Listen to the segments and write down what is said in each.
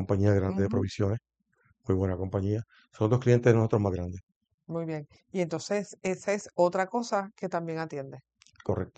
compañía grande de Ujú. provisiones, muy buena compañía. Son dos clientes de nosotros más grandes, Muy bien. Y entonces esa es otra cosa que también atiende. correcto.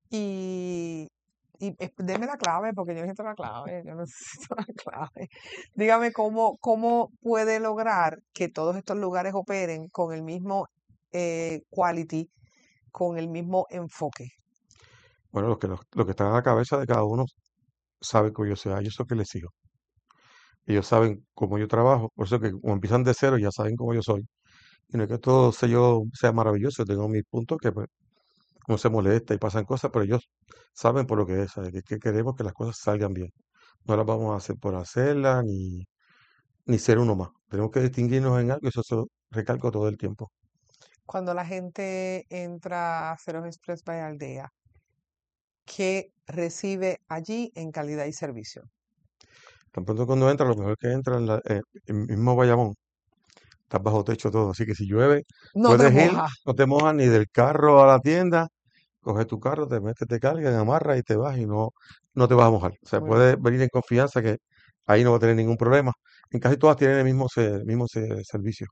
Y, deme la clave, porque yo necesito la clave, yo necesito la clave. Dígame cómo puede lograr que todos estos lugares operen con el mismo quality, con el mismo enfoque. Bueno, los que están a la cabeza de cada uno saben que yo sea, yo soy que les sigo. Ellos saben cómo yo trabajo, por eso que como empiezan de cero ya saben cómo yo soy. Y no es que todo sea maravilloso, tengo mis puntos que pues, uno se molesta y pasan cosas, pero ellos saben por lo que es, ¿sabe? Que queremos que las cosas salgan bien. No las vamos a hacer por hacerlas, ni ser uno más. Tenemos que distinguirnos en algo y eso se lo recalco todo el tiempo. Cuando la gente entra a Ceros Express by Aldea, ¿qué recibe allí en calidad y servicio? Tan pronto cuando entra, lo mejor que entra en el mismo Bayamón, estás bajo techo todo. Así que si llueve, No te puedes ir, mojas. no te mojas ni del carro a la tienda, coges tu carro, te metes, te cargas, amarras y te vas y no te vas a mojar. O sea, Muy bien. puedes venir en confianza que ahí no va a tener ningún problema. En casi todas tienen el mismo servicio.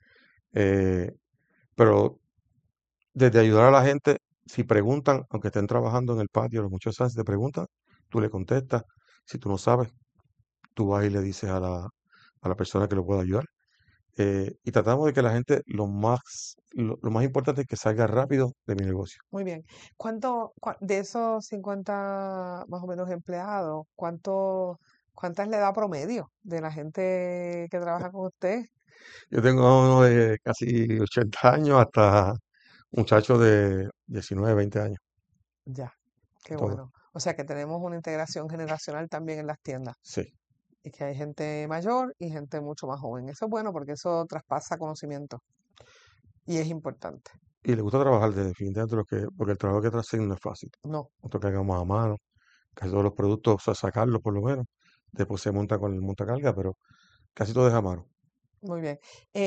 Eh, pero desde ayudar a la gente, si preguntan, aunque estén trabajando en el patio, los muchachos te preguntan, tú le contestas. Si tú no sabes, tú vas y le dices a la persona que lo pueda ayudar. Y tratamos de que la gente, lo más importante es que salga rápido de mi negocio. Muy bien. De esos 50 más o menos empleados, cuántas le da promedio de la gente que trabaja con usted? Yo tengo a uno de casi 80 años hasta muchachos de 19, 20 años, Ya, qué de todo. bueno. O sea que tenemos una integración generacional también en las tiendas Sí. y que hay gente mayor y gente mucho más joven. Eso es bueno porque eso traspasa conocimiento y es importante. Y le gusta trabajar definitivamente porque el trabajo que hacen no es fácil. No, Nosotros cargamos a mano, casi todos los productos, o sea, sacarlos por lo menos. Después se monta con el montacarga, pero casi todo es a mano. muy bien.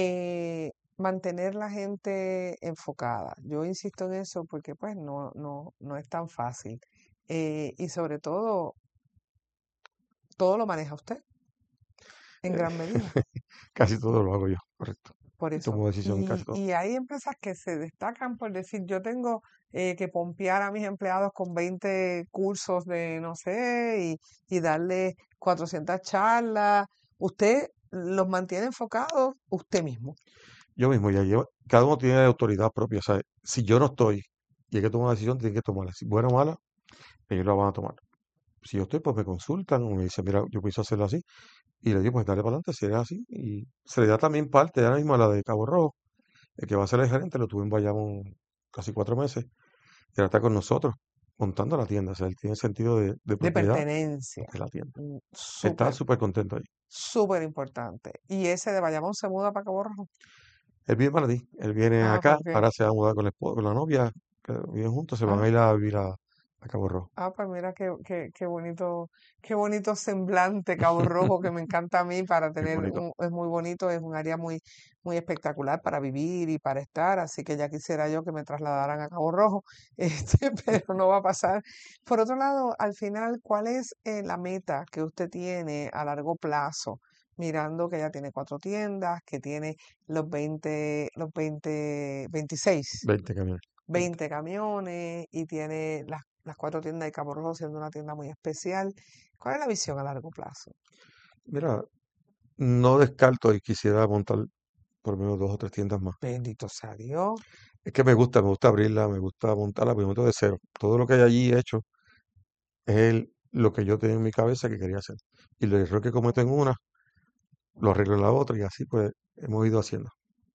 Mantener la gente enfocada. Yo insisto en eso porque pues no es tan fácil. Y sobre todo lo maneja usted en Eh, gran medida. Casi todo lo hago yo, correcto. Por Y eso. tomo decisión en casi Y, todo. y hay empresas que se destacan por decir, yo tengo que pompear a mis empleados con 20 cursos de no sé y darle 400 charlas. Usted los mantiene enfocados usted mismo. Yo mismo ya llevo, cada uno tiene autoridad propia, ¿sabes? Si yo no estoy y hay que tomar una decisión, tienen que tomarla. Si buena o mala, ellos la van a tomar. Si yo estoy, pues me consultan o me dicen, mira, yo pienso hacerlo así. Y le digo, pues dale para adelante, si es así. Y se le da también parte, ahora mismo a la de Cabo Rojo, el que va a ser el gerente, lo tuve en Bayamón casi 4 meses. Y ahora está con nosotros, montando la tienda. O sea, él tiene sentido de De propiedad pertenencia. de la tienda. Está Súper, súper contento ahí. súper importante. Y ese de Bayamón se muda para Cabo Rojo. Él viene para ti, él viene Ah, acá, pues bien. ahora se va a mudar con con la novia, que viven juntos, se van a Ah, ir a vivir a Cabo Rojo. pues mira qué bonito semblante Cabo Rojo que me encanta a mí para Bien tener bonito. es muy bonito, es un área muy espectacular para vivir y para estar, así que ya quisiera yo que me trasladaran a Cabo Rojo, pero no va a pasar. Por otro lado, al final, ¿cuál es la meta que usted tiene a largo plazo? Mirando que ya tiene 4 tiendas, que tiene los 26 20 camiones, 20. 20 camiones y tiene las 4 tiendas de Cabo Rojo siendo una tienda muy especial. ¿Cuál es la visión a largo plazo? Mira, no descarto y quisiera montar por lo menos 2 o 3 tiendas más. Bendito sea Dios. Es que me gusta abrirla, me gusta montarla, pero monto de cero. Todo lo que hay allí hecho es lo que yo tenía en mi cabeza que quería hacer. Y el error que cometo en una, lo arreglo en la otra y así pues hemos ido haciendo.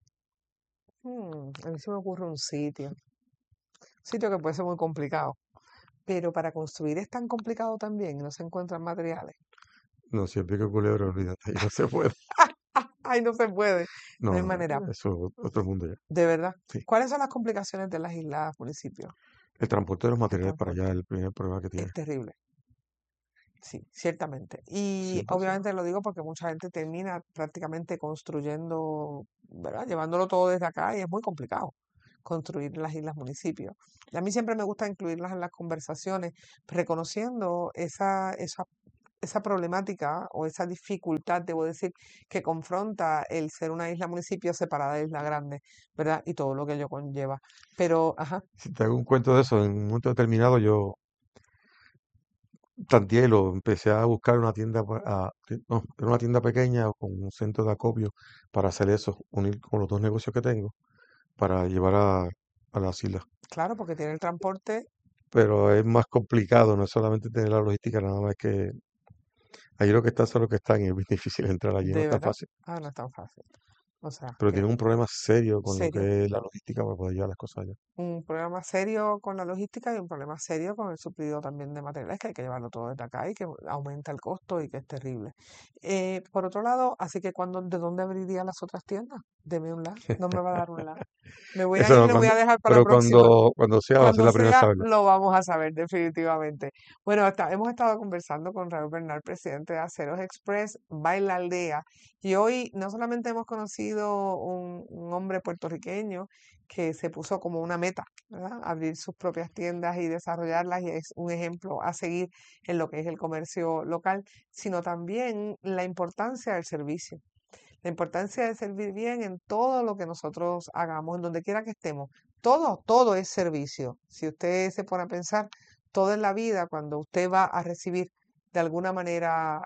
A mí se me ocurre un sitio que puede ser muy complicado, pero para construir es tan complicado también y no se encuentran materiales. No, siempre que culebra, olvídate, y no se puede. Ay, no se puede, no No, hay no, manera, eso es otro mundo ya. de verdad. Sí. ¿Cuáles son las complicaciones de las islas, municipios? El transporte de los El materiales para allá transporte es el primer problema que tiene. es terrible. Sí, ciertamente. Y 100%. obviamente lo digo porque mucha gente termina prácticamente construyendo, ¿verdad? Llevándolo todo desde acá y es muy complicado construir las islas municipios. Y a mí siempre me gusta incluirlas en las conversaciones, reconociendo esa esa problemática o esa dificultad, debo decir, que confronta el ser una isla-municipio separada de Isla Grande, ¿verdad? Y todo lo que ello conlleva. Pero, ajá, Si te hago un cuento de eso, en un momento determinado yo tanteé y lo empecé a buscar una tienda, no, era una tienda pequeña con un centro de acopio para hacer eso, unir con los dos negocios que tengo para llevar a las islas. claro, porque tiene el transporte Pero es más complicado, no es solamente tener la logística, nada más que ahí lo que está son los que están y es bien difícil entrar allí, no de está verdad. fácil. Ah, no es tan fácil. O sea, Pero que tienen un problema serio con lo serio. que es la logística para poder llevar las cosas allá. Un problema serio con la logística y un problema serio con el suplido también de materiales, que hay que llevarlo todo desde acá y que aumenta el costo y que es terrible. Por otro lado, así que ¿de dónde abrirían las otras tiendas? Deme un la, no me va a dar un la. Me voy a Eso ir, no, le voy a dejar para la pero próxima. cuando sea va a ser Cuando la primera vez sea, saberlo. lo vamos a saber definitivamente. Bueno, hemos estado conversando con Raúl Bernal, presidente de Aceros Express, Baila Aldea, y hoy no solamente hemos conocido un hombre puertorriqueño que se puso como una meta, ¿verdad? Abrir sus propias tiendas y desarrollarlas, y es un ejemplo a seguir en lo que es el comercio local, sino también la importancia del servicio. La importancia de servir bien en todo lo que nosotros hagamos, en donde quiera que estemos. Todo es servicio. Si usted se pone a pensar, todo en la vida, cuando usted va a recibir de alguna manera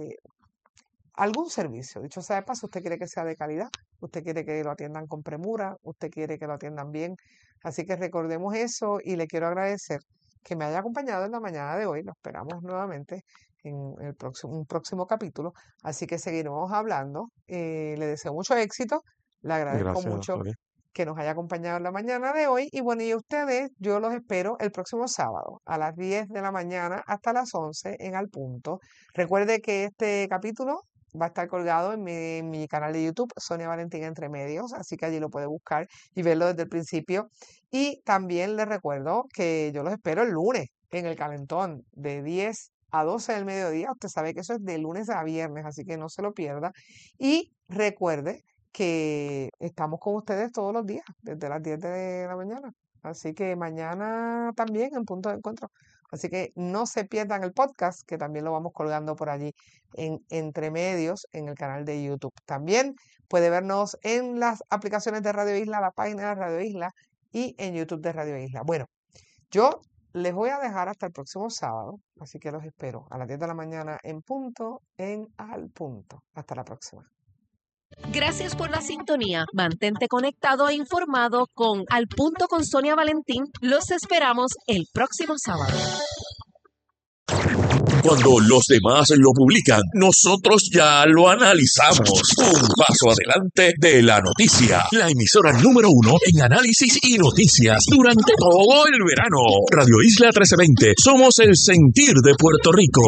algún servicio, dicho sea de paso, usted quiere que sea de calidad, usted quiere que lo atiendan con premura, usted quiere que lo atiendan bien. Así que recordemos eso y le quiero agradecer que me haya acompañado en la mañana de hoy. Lo esperamos nuevamente en un próximo capítulo. Así que seguiremos hablando. Le deseo mucho éxito. Le agradezco Gracias, mucho Sonia. que nos haya acompañado en la mañana de hoy. Y bueno, y a ustedes, yo los espero el próximo sábado a las 10 de la mañana hasta las 11 en Al Punto. Recuerde que este capítulo va a estar colgado en mi canal de YouTube, Sonia Valentín Entre Medios, así que allí lo puede buscar y verlo desde el principio. Y también les recuerdo que yo los espero el lunes en el Calentón de 10 a 12 del mediodía. Usted sabe que eso es de lunes a viernes, así que no se lo pierda. Y recuerde que estamos con ustedes todos los días, desde las 10 de la mañana. Así que mañana también en Punto de Encuentro. Así que no se pierdan el podcast, que también lo vamos colgando por allí en Entre Medios, en el canal de YouTube. También puede vernos en las aplicaciones de Radio Isla, la página de Radio Isla y en YouTube de Radio Isla. Bueno, yo les voy a dejar hasta el próximo sábado, así que los espero a las 10 de la mañana en punto, en Al Punto. Hasta la próxima. Gracias por la sintonía. Mantente conectado e informado con Al Punto con Sonia Valentín. Los esperamos el próximo sábado. Cuando los demás lo publican, nosotros ya lo analizamos. Un paso adelante de la noticia. La emisora número 1 en análisis y noticias durante todo el verano. Radio Isla 1320. Somos el sentir de Puerto Rico.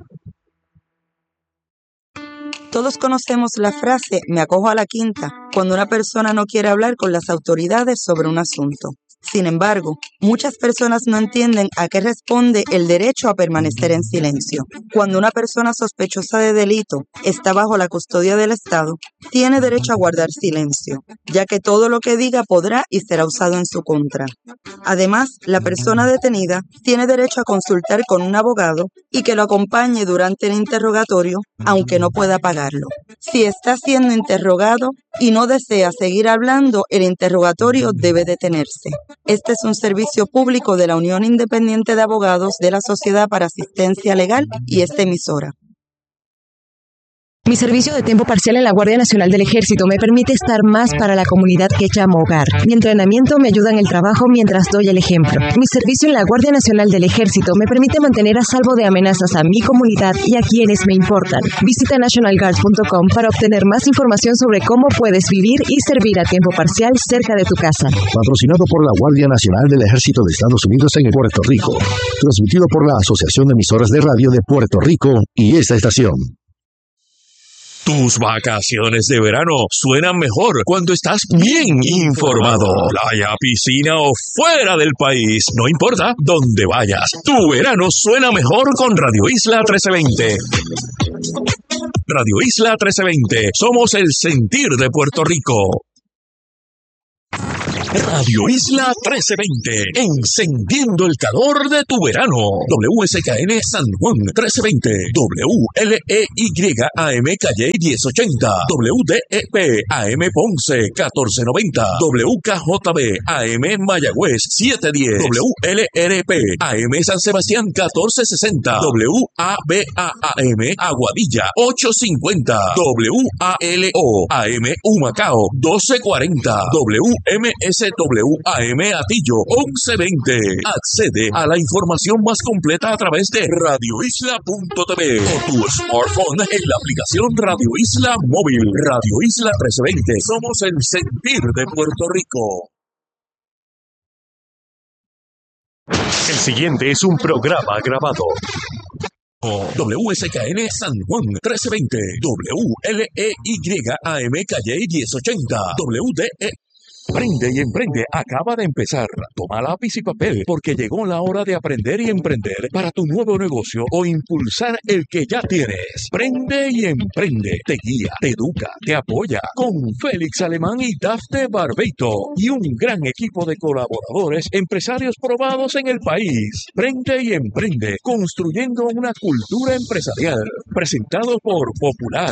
Todos conocemos la frase "me acojo a la quinta" cuando una persona no quiere hablar con las autoridades sobre un asunto. Sin embargo, muchas personas no entienden a qué responde el derecho a permanecer en silencio. Cuando una persona sospechosa de delito está bajo la custodia del Estado, tiene derecho a guardar silencio, ya que todo lo que diga podrá y será usado en su contra. Además, la persona detenida tiene derecho a consultar con un abogado y que lo acompañe durante el interrogatorio, aunque no pueda pagarlo. Si está siendo interrogado y no desea seguir hablando, el interrogatorio debe detenerse. Este es un servicio público de la Unión Independiente de Abogados de la Sociedad para Asistencia Legal y esta emisora. Mi servicio de tiempo parcial en la Guardia Nacional del Ejército me permite estar más para la comunidad que llamo hogar. Mi entrenamiento me ayuda en el trabajo mientras doy el ejemplo. Mi servicio en la Guardia Nacional del Ejército me permite mantener a salvo de amenazas a mi comunidad y a quienes me importan. Visita nationalguard.com para obtener más información sobre cómo puedes vivir y servir a tiempo parcial cerca de tu casa. Patrocinado por la Guardia Nacional del Ejército de Estados Unidos en Puerto Rico. Transmitido por la Asociación de Emisoras de Radio de Puerto Rico y esta estación. Tus vacaciones de verano suenan mejor cuando estás bien informado. Playa, piscina o fuera del país, no importa dónde vayas. Tu verano suena mejor con Radio Isla 1320. Radio Isla 1320. Somos el sentir de Puerto Rico. Radio Isla 1320, encendiendo el calor de tu verano. WSKN San Juan 1320, WLEYAM Calle 1080, WDEP AM Ponce 1490, WKJB AM Mayagüez 710, WLRP AM San Sebastián 1460, WABAM Aguadilla 850, WALO AM Humacao 1240, WMSWAM Atillo 1120. Accede a la información más completa a través de radioisla.tv o tu smartphone en la aplicación Radio Isla Móvil. Radio Isla 1320. Somos el sentir de Puerto Rico. El siguiente es un programa grabado. WSKN San Juan 1320, WLEYAM Calle 1080, WDE. Prende y emprende acaba de empezar. Toma lápiz y papel porque llegó la hora de aprender y emprender para tu nuevo negocio o impulsar el que ya tienes. Prende y emprende. Te guía, te educa, te apoya con Félix Alemán y Dafne Barbeito y un gran equipo de colaboradores, empresarios probados en el país. Prende y emprende construyendo una cultura empresarial. Presentado por Popular.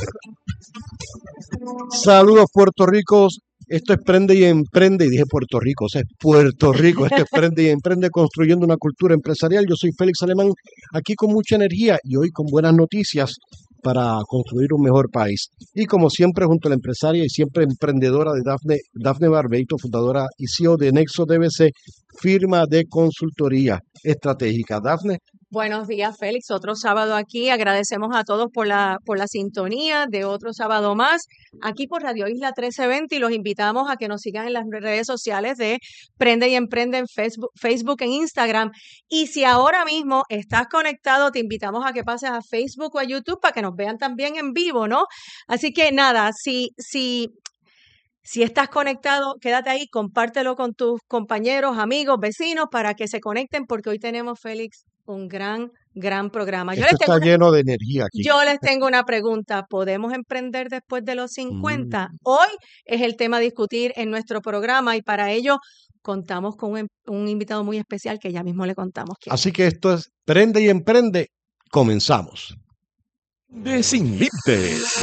Saludos, Puerto Rico. Esto es Prende y Emprende, y dije Puerto Rico, o sea, es Puerto Rico. Esto es Prende y Emprende, construyendo una cultura empresarial. Yo soy Félix Alemán, aquí con mucha energía y hoy con buenas noticias para construir un mejor país. Y como siempre, junto a la empresaria y siempre emprendedora de Dafne Barbeito, fundadora y CEO de Nexo DBC, firma de consultoría estratégica. Dafne. Buenos días, Félix. Otro sábado aquí. Agradecemos a todos por la sintonía de otro sábado más aquí por Radio Isla 1320 y los invitamos a que nos sigan en las redes sociales de Prende y Emprende en Facebook, en Instagram. Y si ahora mismo estás conectado, te invitamos a que pases a Facebook o a YouTube para que nos vean también en vivo, ¿no? Así que nada, si estás conectado, quédate ahí, compártelo con tus compañeros, amigos, vecinos para que se conecten porque hoy tenemos, Félix, un gran programa. Esto está lleno de energía aquí. Yo les tengo una pregunta. ¿Podemos emprender después de los 50? Hoy es el tema a discutir en nuestro programa y para ello contamos con un invitado muy especial que ya mismo le contamos quién. Así que esto es Prende y Emprende. Comenzamos. De Sin Límites.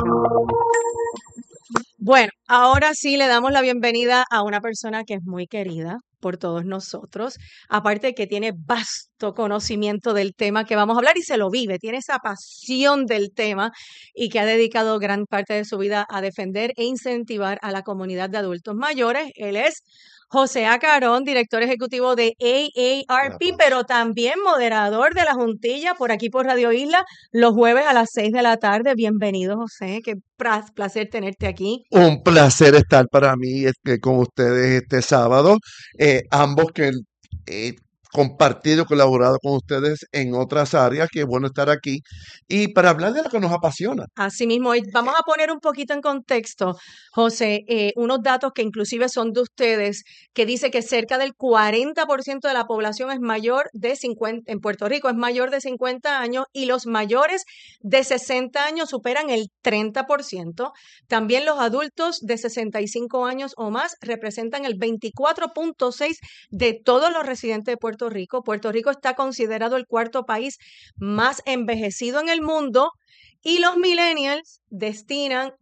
Bueno, ahora sí le damos la bienvenida a una persona que es muy querida por todos nosotros, aparte de que tiene vasto conocimiento del tema que vamos a hablar y se lo vive, tiene esa pasión del tema y que ha dedicado gran parte de su vida a defender e incentivar a la comunidad de adultos mayores. Él es José Acarón, director ejecutivo de AARP, pero también moderador de la Juntilla por aquí por Radio Isla, los jueves a las 6 de la tarde. Bienvenido, José, qué placer tenerte aquí. Un placer estar para mí con ustedes este sábado. Ambos que compartido, colaborado con ustedes en otras áreas, que es bueno estar aquí y para hablar de lo que nos apasiona. Así mismo, vamos a poner un poquito en contexto, José, unos datos que inclusive son de ustedes, que dice que cerca del 40% de la población es mayor de 50, en Puerto Rico es mayor de 50 años y los mayores de 60 años superan el 30%. También los adultos de 65 años o más representan el 24.6% de todos los residentes de Puerto Rico. Puerto Rico está considerado el cuarto país más envejecido en el mundo y los millennials destinan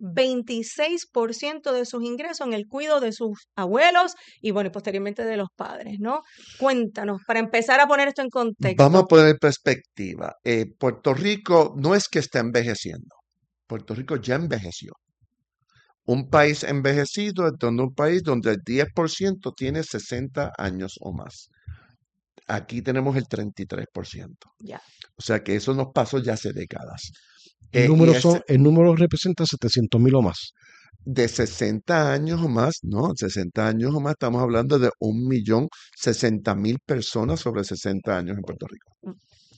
26% de sus ingresos en el cuidado de sus abuelos y bueno, y posteriormente de los padres, ¿no? Cuéntanos, para empezar a poner esto en contexto. Vamos a poner en perspectiva. Puerto Rico no es que está envejeciendo. Puerto Rico ya envejeció. Un país envejecido es un país donde el 10% tiene 60 años o más. Aquí tenemos el 33%. Ya. O sea que eso nos pasó ya hace décadas. El número representa 700,000 o más. De 60 años o más, no, 60 años o más, estamos hablando de 1,060,000 personas sobre 60 años en Puerto Rico.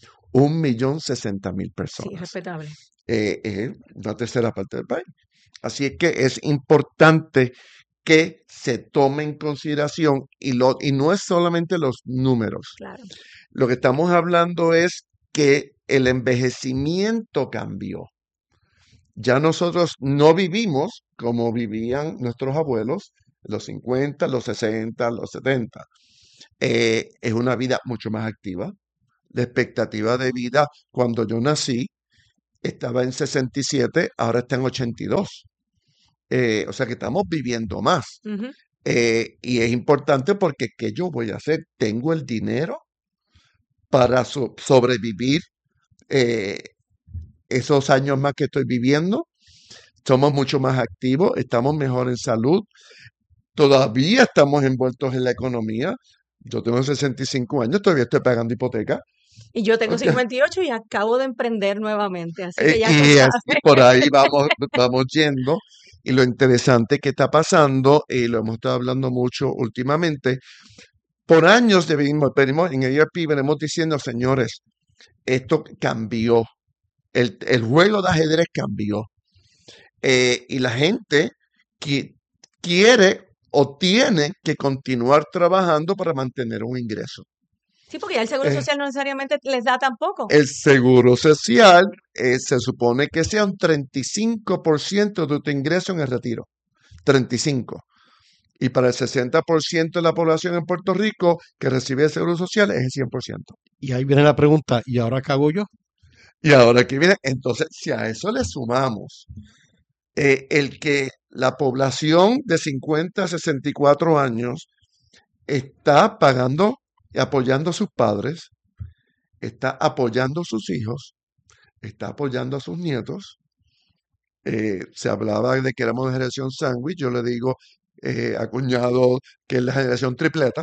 1,060,000 personas. Sí, respetable. Una tercera parte del país. Así es que es importante que se tome en consideración y no es solamente los números. Claro. Lo que estamos hablando es que el envejecimiento cambió. Ya nosotros no vivimos como vivían nuestros abuelos los 50, los 60, los 70. Es una vida mucho más activa. La expectativa de vida cuando yo nací estaba en 67, ahora está en 82. O sea que estamos viviendo más. Ujú. Y es importante porque ¿qué yo voy a hacer? ¿Tengo el dinero para sobrevivir esos años más que estoy viviendo? Somos mucho más activos, estamos mejor en salud, todavía estamos envueltos en la economía. Yo tengo 65 años, todavía estoy pagando hipoteca. Y yo tengo Ok. 58 y acabo de emprender nuevamente, así que ya tú Y así sabes. por ahí vamos yendo. Y lo interesante que está pasando, y lo hemos estado hablando mucho últimamente, por años venimos en ERP, venimos diciendo, señores, esto cambió. El juego de ajedrez cambió. Y la gente quiere o tiene que continuar trabajando para mantener un ingreso. Sí, porque ya el seguro Eh, social no necesariamente les da tampoco. El seguro social se supone que sea un 35% de tu ingreso en el retiro. 35%. Y para el 60% de la población en Puerto Rico que recibe el seguro social es el 100%. Y ahí viene la pregunta, ¿y ahora qué hago yo? Y ahora que viene, entonces, si a eso le sumamos el que la población de 50 a 64 años está pagando y apoyando a sus padres, está apoyando a sus hijos, está apoyando a sus nietos. Se hablaba de que éramos de generación sándwich, yo le digo a cuñado que es la generación tripleta.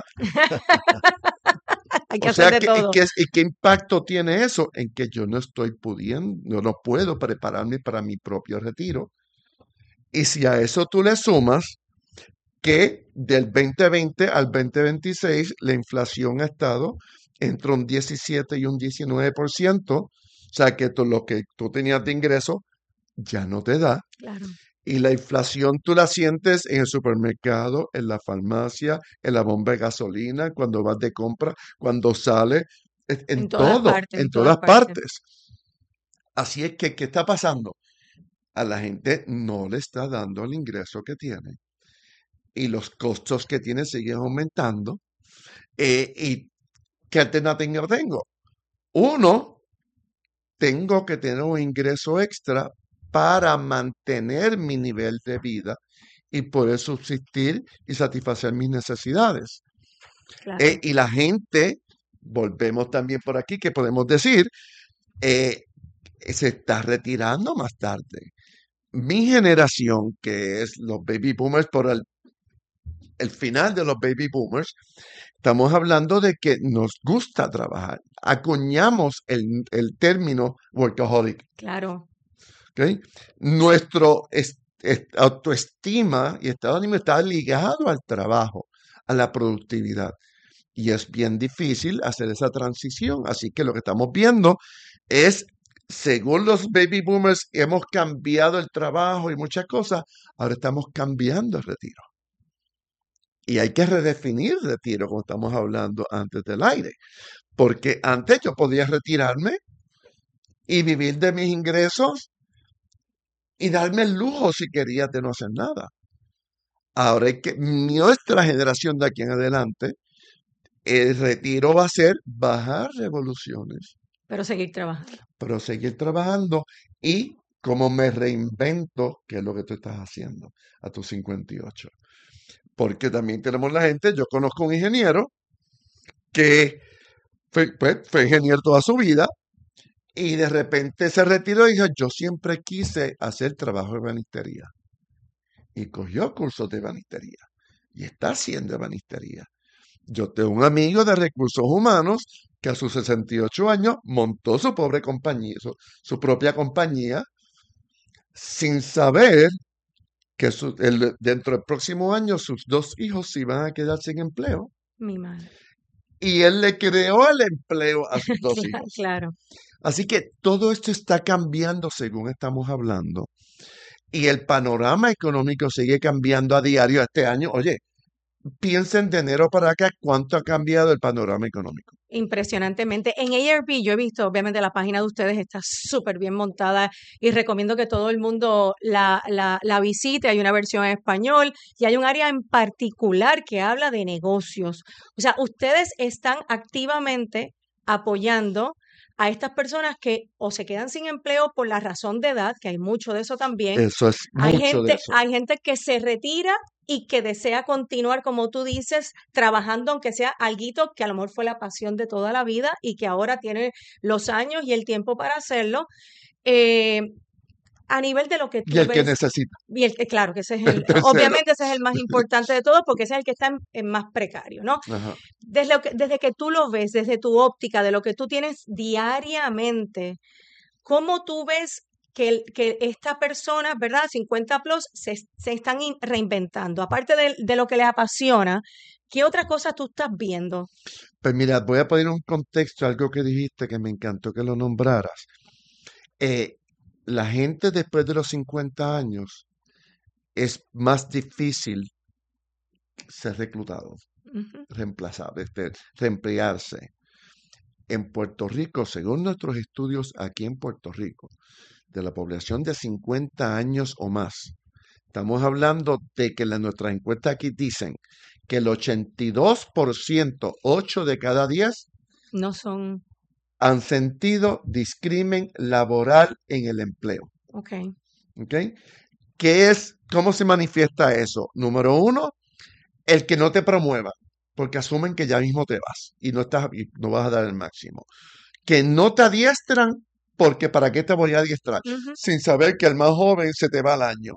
Hay que O hacer sea, de todo. ¿y qué impacto tiene eso? En que yo no estoy pudiendo, yo no puedo prepararme para mi propio retiro. Y si a eso tú le sumas que del 2020 al 2026 la inflación ha estado entre un 17 y un 19%, o sea que lo que tú tenías de ingreso ya no te da. Claro. Y la inflación tú la sientes en el supermercado, en la farmacia, en la bomba de gasolina, cuando vas de compra, cuando sales, en En todas todo, partes, en en todas todas partes. partes. Así es que, ¿qué está pasando? A la gente no le está dando el ingreso que tiene y los costos que tiene siguen aumentando. ¿Y qué alternativa tengo? Uno, tengo que tener un ingreso extra para mantener mi nivel de vida y poder subsistir y satisfacer mis necesidades. Claro. Y la gente, volvemos también por aquí, que podemos decir, se está retirando más tarde. Mi generación, que es los baby boomers, por el final de los baby boomers, estamos hablando de que nos gusta trabajar. Acuñamos el término workaholic. Claro. ¿Ok? Nuestro autoestima y estado de ánimo está ligado al trabajo, a la productividad. Y es bien difícil hacer esa transición. Así que lo que estamos viendo es, según los baby boomers, hemos cambiado el trabajo y muchas cosas, ahora estamos cambiando el retiro. Y hay que redefinir el retiro, como estamos hablando antes del aire. Porque antes yo podía retirarme y vivir de mis ingresos y darme el lujo si quería de no hacer nada. Ahora es que nuestra generación de aquí en adelante, el retiro va a ser bajar revoluciones, Pero seguir trabajando. pero seguir trabajando y cómo me reinvento, que es lo que tú estás haciendo a tus 58. Porque también tenemos la gente, yo conozco un ingeniero que fue ingeniero toda su vida y de repente se retiró y dijo, yo siempre quise hacer trabajo de ebanistería. Y cogió cursos de ebanistería y está haciendo ebanistería. Yo tengo un amigo de recursos humanos que a sus 68 años montó su pobre compañía, su propia compañía, sin saber que dentro del próximo año sus 2 hijos se iban a quedar sin empleo. Mi madre. Y él le creó el empleo a sus 2 hijos. Claro. Así que todo esto está cambiando según estamos hablando. Y el panorama económico sigue cambiando a diario. Este año, oye, piensen de enero para acá cuánto ha cambiado el panorama económico. Impresionantemente. En AARP yo he visto, obviamente la página de ustedes está súper bien montada y recomiendo que todo el mundo la visite. Hay una versión en español y hay un área en particular que habla de negocios. O sea, ustedes están activamente apoyando a estas personas que o se quedan sin empleo por la razón de edad, que hay mucho de eso también. Eso es mucho de eso. Hay gente que se retira y que desea continuar, como tú dices, trabajando, aunque sea alguito que a lo mejor fue la pasión de toda la vida y que ahora tiene los años y el tiempo para hacerlo. A nivel de lo que tú Y el que ves, necesita. y claro, que ese es el, Tercero. obviamente ese es el más importante de todos porque ese es el que está en más precario, ¿no? Ajá. Desde que tú lo ves, desde tu óptica, de lo que tú tienes diariamente, ¿cómo tú ves que estas personas, ¿verdad? 50 plus, se están reinventando? Aparte de lo que les apasiona, ¿qué otra cosa tú estás viendo? Pues mira, voy a poner un contexto, algo que dijiste que me encantó que lo nombraras. La gente después de los 50 años es más difícil ser reclutado, Ujú. reemplazado, reemplearse. En Puerto Rico, según nuestros estudios aquí en Puerto Rico, de la población de 50 años o más, estamos hablando de que nuestras encuestas aquí dicen que el 82%, 8 de cada 10, No son, han sentido discrimen laboral en el empleo. ok. ¿Ok? ¿Cómo se manifiesta eso? Número uno, el que no te promueva, porque asumen que ya mismo te vas y no vas a dar el máximo. Que no te adiestran, porque ¿para qué te voy a adiestrar? Ujú. Sin saber que el más joven se te va al año.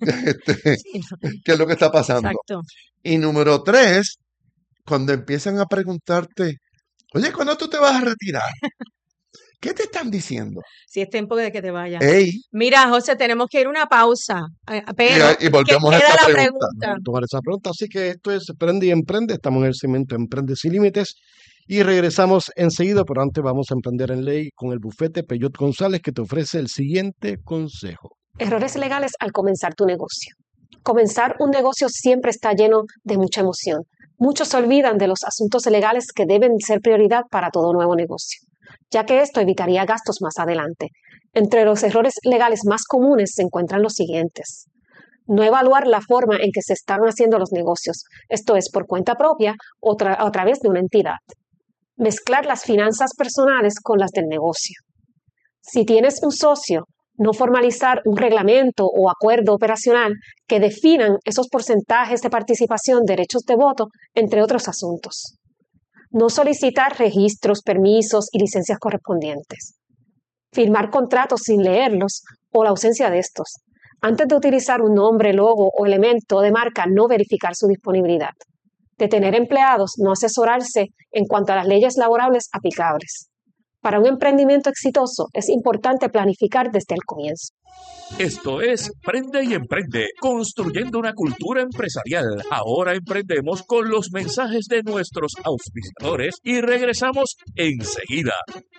Sí, no, ¿Qué es lo que está pasando? exacto. Y número tres, cuando empiezan a preguntarte, oye, ¿cuándo tú te vas a retirar? ¿Qué te están diciendo? Si es tiempo de que te vayas. Ey, Mira, José, tenemos que ir a una pausa, pero y volvemos a queda esta la pregunta. pregunta. Tomar esa pregunta. Así que esto es Prende y Emprende. Estamos en el segmento Emprende Sin Límites y regresamos enseguida, pero antes vamos a emprender en ley con el bufete Peyot González que te ofrece el siguiente consejo. Errores legales al comenzar tu negocio. Comenzar un negocio siempre está lleno de mucha emoción. Muchos se olvidan de los asuntos legales que deben ser prioridad para todo nuevo negocio, ya que esto evitaría gastos más adelante. Entre los errores legales más comunes se encuentran los siguientes. No evaluar la forma en que se están haciendo los negocios, esto es por cuenta propia o a través de una entidad. Mezclar las finanzas personales con las del negocio. Si tienes un socio, no formalizar un reglamento o acuerdo operacional que definan esos porcentajes de participación, derechos de voto, entre otros asuntos. No solicitar registros, permisos y licencias correspondientes. Firmar contratos sin leerlos o la ausencia de estos. Antes de utilizar un nombre, logo o elemento de marca, no verificar su disponibilidad. De tener empleados, no asesorarse en cuanto a las leyes laborables aplicables. Para un emprendimiento exitoso es importante planificar desde el comienzo. Esto es Prende y Emprende, construyendo una cultura empresarial. Ahora emprendemos con los mensajes de nuestros auspiciadores y regresamos enseguida.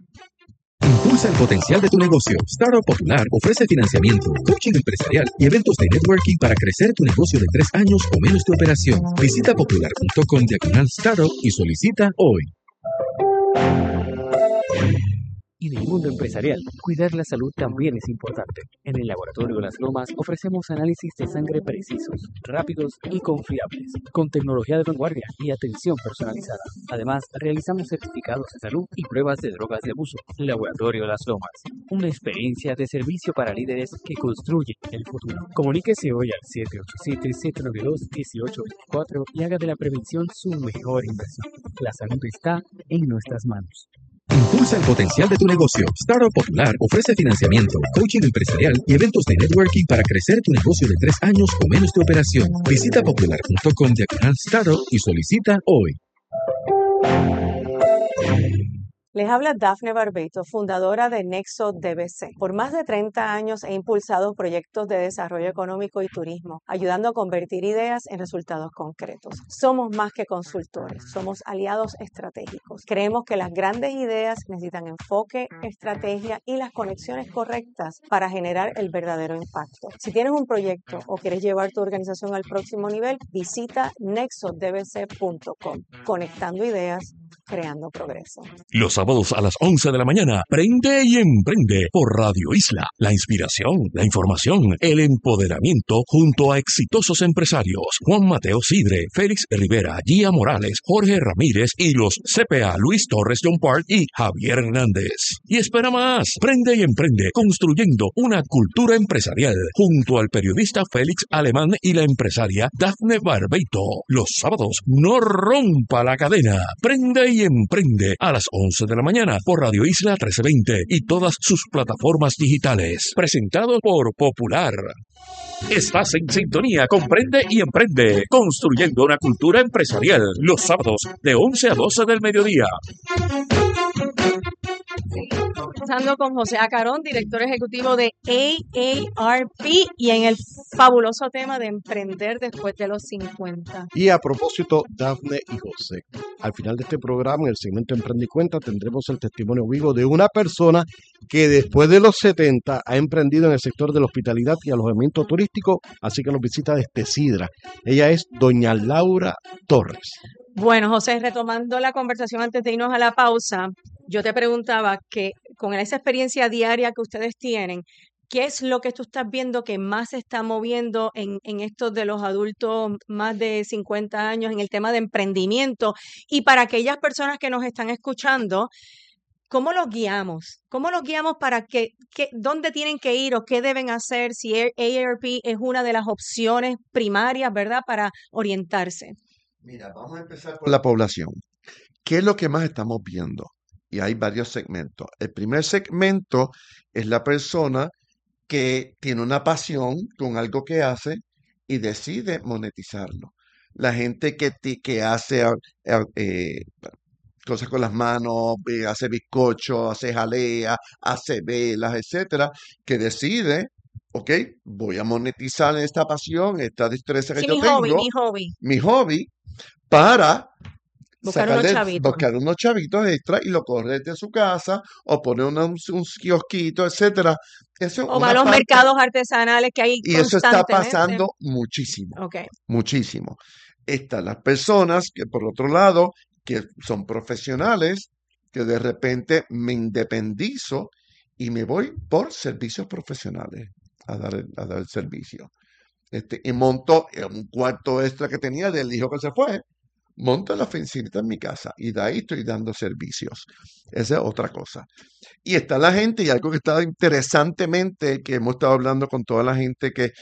Impulsa el potencial de tu negocio. Startup Popular ofrece financiamiento, coaching empresarial y eventos de networking para crecer tu negocio de 3 años o menos de operación. Visita popular.com/startup y solicita hoy. Y en el mundo empresarial, cuidar la salud también es importante. En el Laboratorio Las Lomas ofrecemos análisis de sangre precisos, rápidos y confiables, con tecnología de vanguardia y atención personalizada. Además, realizamos certificados de salud y pruebas de drogas de abuso. Laboratorio Las Lomas, una experiencia de servicio para líderes que construyen el futuro. Comuníquese hoy al 787-792-1824 y haga de la prevención su mejor inversión. La salud está en nuestras manos. Impulsa el potencial de tu negocio. Startup Popular ofrece financiamiento, coaching empresarial y eventos de networking para crecer tu negocio de 3 años o menos de operación. Visita popular.com/startup y solicita hoy. Les habla Dafne Barbeito, fundadora de Nexo DBC. Por más de 30 años he impulsado proyectos de desarrollo económico y turismo, ayudando a convertir ideas en resultados concretos. Somos más que consultores, somos aliados estratégicos. Creemos que las grandes ideas necesitan enfoque, estrategia y las conexiones correctas para generar el verdadero impacto. Si tienes un proyecto o quieres llevar tu organización al próximo nivel, visita nexodbc.com. Conectando ideas, creando progreso. Los sábados a las 11 de la mañana, Prende y Emprende por Radio Isla. La inspiración, la información, el empoderamiento junto a exitosos empresarios. Juan Mateo Sidre, Félix Rivera, Gia Morales, Jorge Ramírez y los CPA Luis Torres John Park y Javier Hernández. Y espera más, Prende y Emprende, construyendo una cultura empresarial junto al periodista Félix Alemán y la empresaria Dafne Barbeito. Los sábados, no rompa la cadena. Prende y Emprende a las 11 de la mañana por Radio Isla 1320 y todas sus plataformas digitales. Presentado por Popular. Estás en sintonía con Prende y Emprende, construyendo una cultura empresarial. Los sábados de 11 a 12 del mediodía. Conversando con José Acarón, director ejecutivo de AARP, y en el fabuloso tema de emprender después de los 50. Y a propósito, Dafne y José, al final de este programa, en el segmento Emprende y Cuenta, tendremos el testimonio vivo de una persona que después de los 70 ha emprendido en el sector de la hospitalidad y alojamiento turístico, así que nos visita desde Sidra. Ella es doña Laura Torres. Bueno, José, retomando la conversación antes de irnos a la pausa, yo te preguntaba que con esa experiencia diaria que ustedes tienen, ¿qué es lo que tú estás viendo que más se está moviendo en estos de los adultos más de 50 años en el tema de emprendimiento? Y para aquellas personas que nos están escuchando, ¿cómo los guiamos? ¿Cómo los guiamos para dónde tienen que ir o qué deben hacer si AARP es una de las opciones primarias, ¿verdad?, para orientarse. Mira, vamos a empezar por la población. ¿Qué es lo que más estamos viendo? Y hay varios segmentos. El primer segmento es la persona que tiene una pasión con algo que hace y decide monetizarlo. La gente que hace cosas con las manos, hace bizcocho, hace jalea, hace velas, etcétera, que decide, ok, voy a monetizar esta pasión, esta destreza que Sí, yo tengo, mi hobby, para buscar unos chavitos extra y lo corre desde su casa o poner un kiosquito, etcétera. Eso O va a los mercados artesanales que hay y eso está constantemente. pasando muchísimo, Okay. muchísimo. Están las personas que, por otro lado, que son profesionales, que de repente me independizo y me voy por servicios profesionales a dar el servicio. Y monto un cuarto extra que tenía del hijo que se fue, monto la oficinita en mi casa y de ahí estoy dando servicios. Esa es otra cosa. Y está la gente, y algo que está interesantemente, que hemos estado hablando con toda la gente que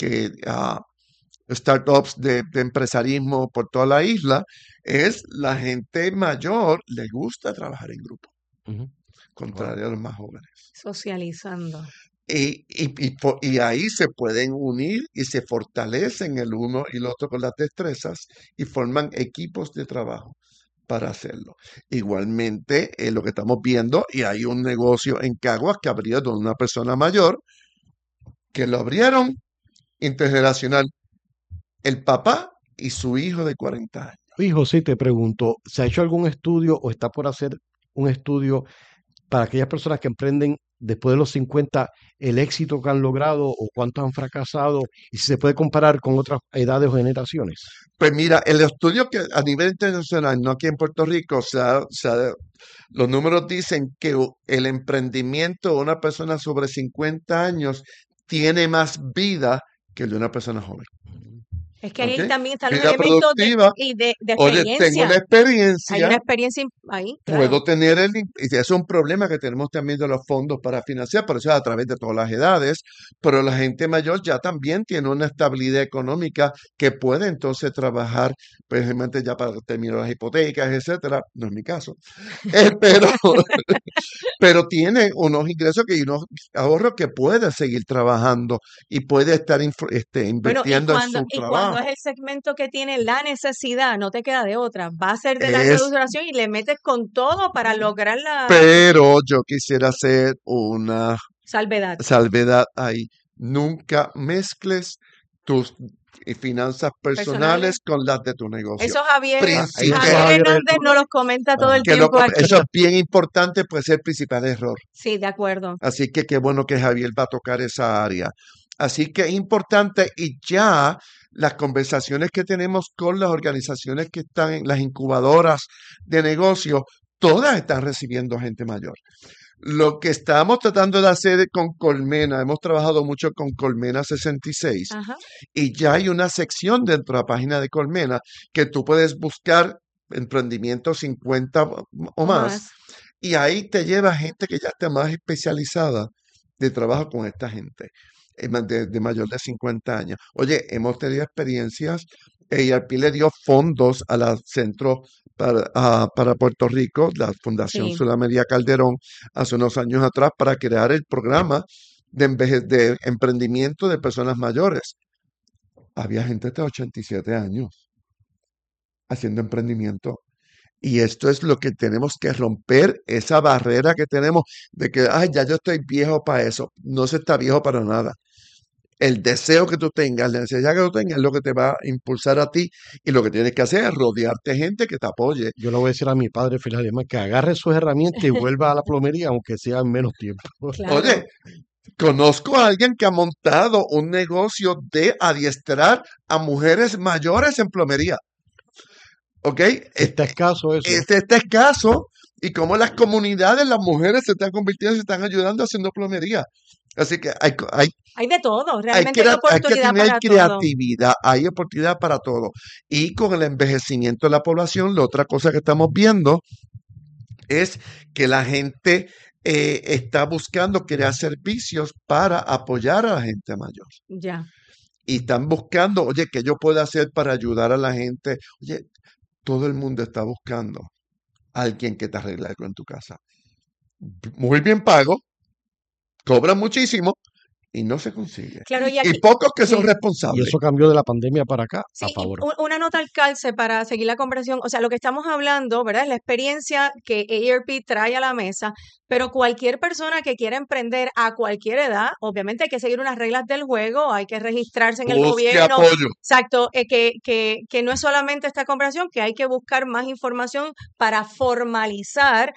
startups de empresarismo por toda la isla, es la gente mayor le gusta trabajar en grupo, contrario a los más jóvenes. Socializando. Y ahí se pueden unir y se fortalecen el uno y el otro con las destrezas y forman equipos de trabajo para hacerlo. Igualmente, lo que estamos viendo, y hay un negocio en Caguas que abrió de una persona mayor, que lo abrieron intergeneracional, el papá y su hijo de 40 años. Y José, te pregunto, ¿se ha hecho algún estudio o está por hacer un estudio para aquellas personas que emprenden después de los 50, el éxito que han logrado o cuántos han fracasado, y si se puede comparar con otras edades o generaciones? Pues mira, el estudio que a nivel internacional, no aquí en Puerto Rico, los números dicen que el emprendimiento de una persona sobre 50 años tiene más vida que el de una persona joven. Es que ahí también están los Vida elementos productiva. de Oye, experiencia. tengo una experiencia. Hay una experiencia ahí. Puedo Claro. tener y eso es un problema que tenemos también de los fondos para financiar, pero eso es a través de todas las edades, pero la gente mayor ya también tiene una estabilidad económica que puede entonces trabajar, precisamente ya para terminar las hipotecas, etcétera. No es mi caso. Pero tiene unos ingresos y unos ahorros que puede seguir trabajando y puede estar invirtiendo en su trabajo. cuando es el segmento que tiene la necesidad, no te queda de otra. Va a ser de larga duración y le metes con todo para lograr la Pero yo quisiera hacer una salvedad. salvedad ahí. Nunca mezcles tus finanzas personales con las de tu negocio. Eso Javier Príncipe. Hernández nos los comenta todo el tiempo aquí. Eso es bien importante, puede ser el principal error. Sí, de acuerdo. Así que qué bueno que Javier va a tocar esa área. Así que es importante, y ya las conversaciones que tenemos con las organizaciones que están en las incubadoras de negocios, todas están recibiendo gente mayor. Lo que estamos tratando de hacer con Colmena, hemos trabajado mucho con Colmena 66, Ajá. y ya hay una sección dentro de la página de Colmena que tú puedes buscar emprendimiento 50 o más, y ahí te lleva gente que ya está más especializada de trabajo con esta gente de mayor de 50 años. Oye, hemos tenido experiencias. ARP le dio fondos a la Centro para Puerto Rico, la Fundación Sí. Sulamería Calderón, hace unos años atrás, para crear el programa de emprendimiento de personas mayores. Había gente de 87 años haciendo emprendimiento. Y esto es lo que tenemos que romper, esa barrera que tenemos de que, ay, ya yo estoy viejo para eso. No se está viejo para nada. El deseo que tú tengas, la necesidad que tú tengas es lo que te va a impulsar a ti, y lo que tienes que hacer es rodearte de gente que te apoye. Yo le voy a decir a mi padre, Félix Alemán, que agarre sus herramientas y vuelva a la plomería, aunque sea en menos tiempo. Claro. Oye, conozco a alguien que ha montado un negocio de adiestrar a mujeres mayores en plomería. ¿Ok? Está escaso eso. Está escaso, y como las comunidades, las mujeres se están convirtiendo, se están ayudando haciendo plomería. Así que Hay de todo, realmente hay hay que oportunidad tener para todo. creatividad, hay oportunidad para todo. Y con el envejecimiento de la población, la otra cosa que estamos viendo es que la gente está buscando crear servicios para apoyar a la gente mayor. Ya. Y están buscando, oye, ¿qué yo puedo hacer para ayudar a la gente? Oye, todo el mundo está buscando a alguien que te arregle algo en tu casa. Muy bien pago, cobran muchísimo y no se consigue. Claro, y Y aquí, pocos que son sí. Y responsables. eso cambió de la pandemia para acá, a Sí, y favor. una nota al calce para seguir la conversación. O sea, lo que estamos hablando, ¿verdad? Es la experiencia que AARP trae a la mesa, pero cualquier persona que quiera emprender a cualquier edad, obviamente hay que seguir unas reglas del juego, hay que registrarse en el Busque gobierno. apoyo. Exacto, que no es solamente esta conversación, que hay que buscar más información para formalizar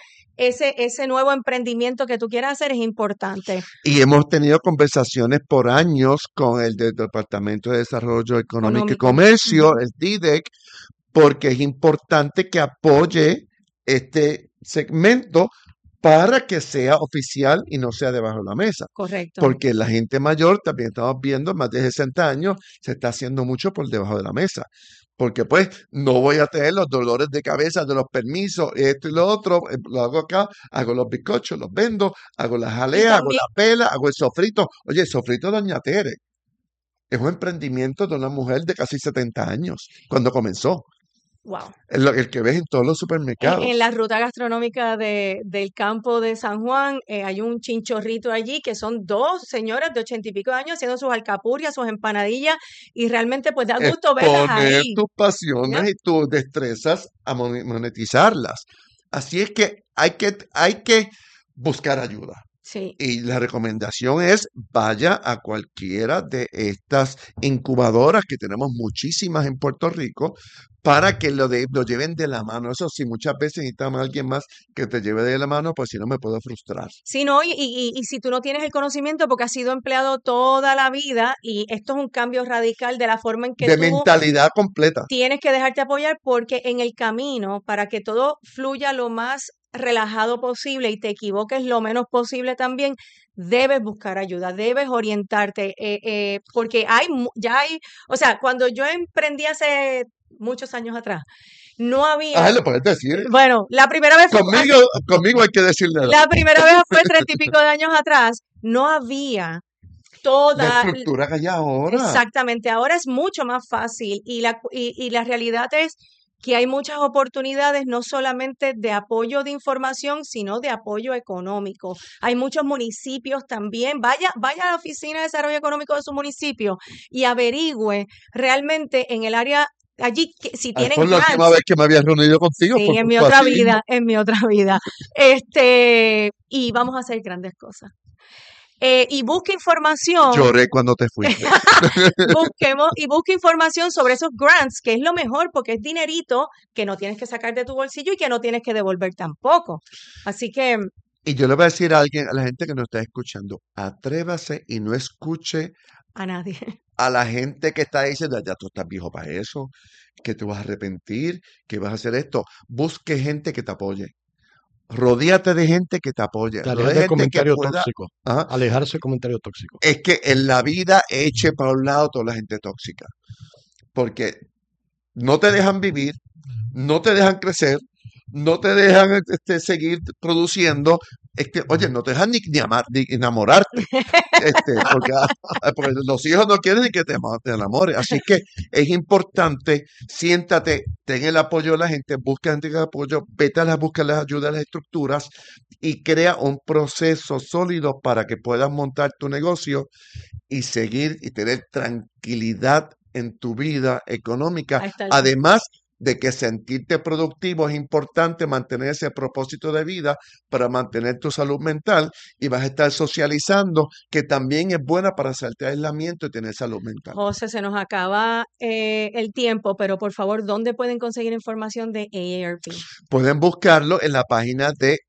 ese nuevo emprendimiento que tú quieras hacer, es importante. Y hemos tenido conversaciones por años con el del Departamento de Desarrollo Económico y Económico. Comercio, Ujú. el DIDEC, porque es importante que apoye este segmento para que sea oficial y no sea debajo de la mesa. Correcto. Porque la gente mayor, también estamos viendo, más de 60 años, se está haciendo mucho por debajo de la mesa. Porque pues no voy a tener los dolores de cabeza de los permisos, esto y lo otro, lo hago acá, hago los bizcochos, los vendo, hago las Y jaleas, hago también, la pela, hago el sofrito. Oye, el sofrito de Doña Tere es un emprendimiento de una mujer de casi 70 años, cuando comenzó. wow. El que ves en todos los En supermercados. la ruta gastronómica del campo de San Juan hay un chinchorrito allí que son dos señoras de 80 y pico de años haciendo sus alcapurrias, sus empanadillas, y realmente pues da gusto verlas Poner ahí. tus pasiones ¿Ya? y tus destrezas a monetizarlas. Así es que hay que buscar ayuda. Sí, Y la recomendación es vaya a cualquiera de estas incubadoras, que tenemos muchísimas en Puerto Rico, para que lo lleven de la mano. Eso sí, muchas veces necesitamos a alguien más que te lleve de la mano, pues si no me puedo frustrar. sí, no, y si tú no tienes el conocimiento porque has sido empleado toda la vida y esto es un cambio radical de la forma en que De tú mentalidad completa. tienes que dejarte apoyar, porque en el camino, para que todo fluya lo más relajado posible y te equivoques lo menos posible también, debes buscar ayuda, debes orientarte, porque o sea, cuando yo emprendí hace muchos años atrás, no había, Lo puedes decir. bueno, la primera vez fue Conmigo hay que decirle la primera vez fue 30 y pico de años atrás, no había la toda, estructura que hay ahora. exactamente, ahora es mucho más fácil y la realidad es que hay muchas oportunidades no solamente de apoyo de información, sino de apoyo económico. Hay muchos municipios también. Vaya a la Oficina de Desarrollo Económico de su municipio y averigüe realmente en el área allí si tienen Fue la última grants. vez que me había reunido contigo. Sí, Porque en mi fue otra así mismo. vida, en mi otra vida. Y vamos a hacer grandes cosas. Y busque información. Lloré cuando te fuiste. Busque información sobre esos grants, que es lo mejor, porque es dinerito que no tienes que sacar de tu bolsillo y que no tienes que devolver tampoco. Así que Y yo le voy a decir a alguien, a la gente que nos está escuchando, atrévase y no escuche a nadie. a la gente que está diciendo, ya tú estás viejo para eso, que te vas a arrepentir, que vas a hacer esto. Busque gente que te apoye. Rodéate de gente que te apoye. Alejarse Rodea del gente que comentario pueda. tóxico. Ajá. Alejarse del comentario tóxico. Es que en la vida eche para un lado toda la gente tóxica. Porque no te dejan vivir, no te dejan crecer, no te dejan seguir produciendo. Oye, no te dejan ni amar, ni enamorarte. Porque los hijos no quieren ni que te enamores. Así que es importante, siéntate, ten el apoyo de la gente, busca gente que apoyo, vete a busca las ayudas, las estructuras y crea un proceso sólido para que puedas montar tu negocio y seguir y tener tranquilidad en tu vida económica. Además de que sentirte productivo es importante, mantener ese propósito de vida para mantener tu salud mental, y vas a estar socializando, que también es buena para hacerte aislamiento y tener salud mental. José, se nos acaba el tiempo, pero por favor, ¿dónde pueden conseguir información de AARP? Pueden buscarlo en la página de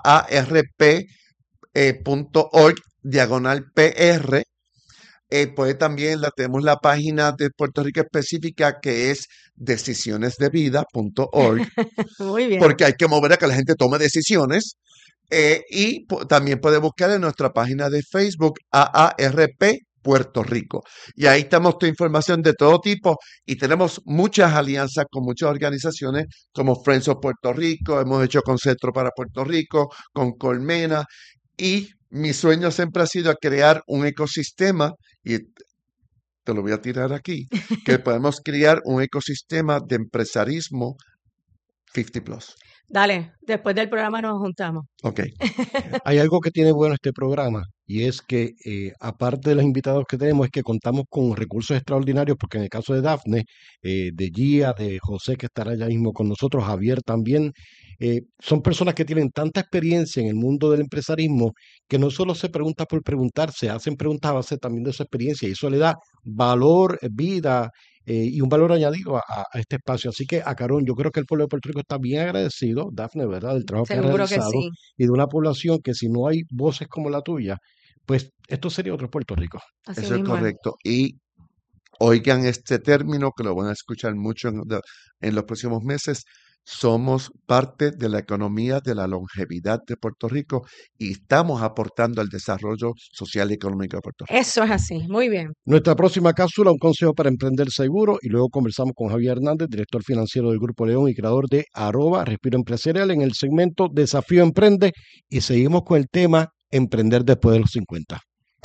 aarp.org/PR. Pues también tenemos la página de Puerto Rico específica, que es decisionesdevida.org. Muy bien. Porque hay que mover a que la gente tome decisiones. Y también puede buscar en nuestra página de Facebook AARP Puerto Rico. Y ahí estamos toda información de todo tipo, y tenemos muchas alianzas con muchas organizaciones como Friends of Puerto Rico, hemos hecho con Centro para Puerto Rico, con Colmena, y mi sueño siempre ha sido crear un ecosistema, y te lo voy a tirar aquí, que podemos crear un ecosistema de empresarismo 50+. Dale, después del programa nos juntamos. Ok. Hay algo que tiene bueno este programa, y es que aparte de los invitados que tenemos, es que contamos con recursos extraordinarios, porque en el caso de Dafne, de Gia, de José, que estará ya mismo con nosotros, Javier también, son personas que tienen tanta experiencia en el mundo del empresarismo que no solo se pregunta por preguntarse, hacen preguntas a base también de su experiencia, y eso le da valor, vida y un valor añadido a este espacio. Así que, Acarón, yo creo que el pueblo de Puerto Rico está bien agradecido, Dafne, ¿verdad?, del trabajo que ha Seguro que realizado, sí. y de una población que, si no hay voces como la tuya, pues esto sería otro Puerto Rico. Así Eso es mismo es. correcto. Y oigan este término, que lo van a escuchar mucho en los próximos meses: somos parte de la economía de la longevidad de Puerto Rico, y estamos aportando al desarrollo social y económico de Puerto Rico. Eso es así, muy bien. Nuestra próxima cápsula, un consejo para emprender seguro, y luego conversamos con Javier Hernández, director financiero del Grupo León y creador de @Respiro Empresarial, en el segmento Desafío Emprende, y seguimos con el tema Emprender después de los 50.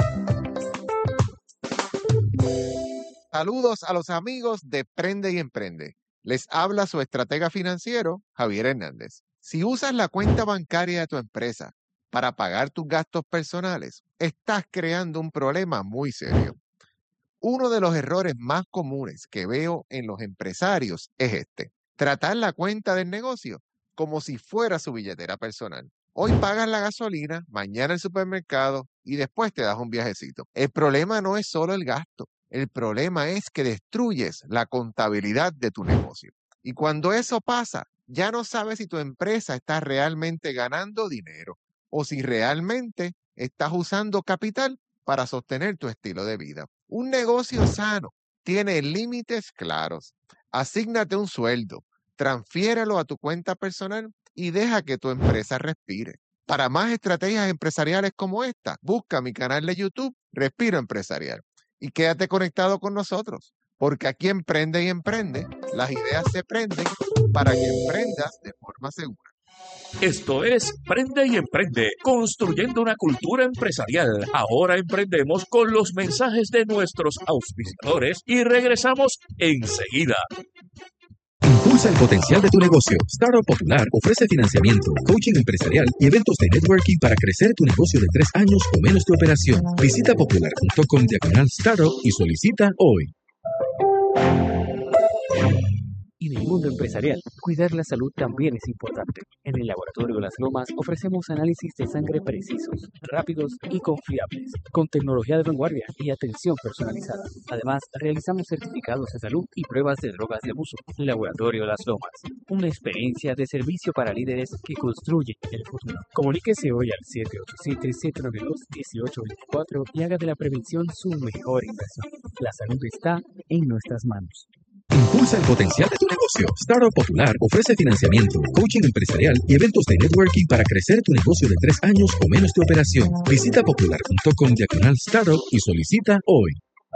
Saludos a los amigos de Prende y Emprende. Les habla su estratega financiero, Javier Hernández. Si usas la cuenta bancaria de tu empresa para pagar tus gastos personales, estás creando un problema muy serio. Uno de los errores más comunes que veo en los empresarios es tratar la cuenta del negocio como si fuera su billetera personal. Hoy pagas la gasolina, mañana el supermercado y después te das un viajecito. El problema no es solo el gasto. El problema es que destruyes la contabilidad de tu negocio. Y cuando eso pasa, ya no sabes si tu empresa está realmente ganando dinero o si realmente estás usando capital para sostener tu estilo de vida. Un negocio sano tiene límites claros. Asígnate un sueldo, transfiérelo a tu cuenta personal y deja que tu empresa respire. Para más estrategias empresariales como esta, busca mi canal de YouTube, Respiro Empresarial. Y quédate conectado con nosotros, porque aquí en Prende y Emprende, las ideas se prenden para que emprendas de forma segura. Esto es Prende y Emprende, construyendo una cultura empresarial. Ahora emprendemos con los mensajes de nuestros auspiciadores y regresamos enseguida. Impulsa el potencial de tu negocio. Startup Popular ofrece financiamiento, coaching empresarial y eventos de networking para crecer tu negocio de 3 años o menos tu operación. Visita popular.com/startup y solicita hoy. Y en el mundo empresarial, cuidar la salud también es importante. En el Laboratorio Las Lomas ofrecemos análisis de sangre precisos, rápidos y confiables, con tecnología de vanguardia y atención personalizada. Además, realizamos certificados de salud y pruebas de drogas de abuso. Laboratorio Las Lomas, una experiencia de servicio para líderes que construyen el futuro. Comuníquese hoy al 787-792-1824 y haga de la prevención su mejor inversión. La salud está en nuestras manos. Impulsa el potencial de tu negocio. Startup Popular ofrece financiamiento, coaching empresarial y eventos de networking para crecer tu negocio de 3 años o menos tu operación. Visita popular.com/startup y solicita hoy.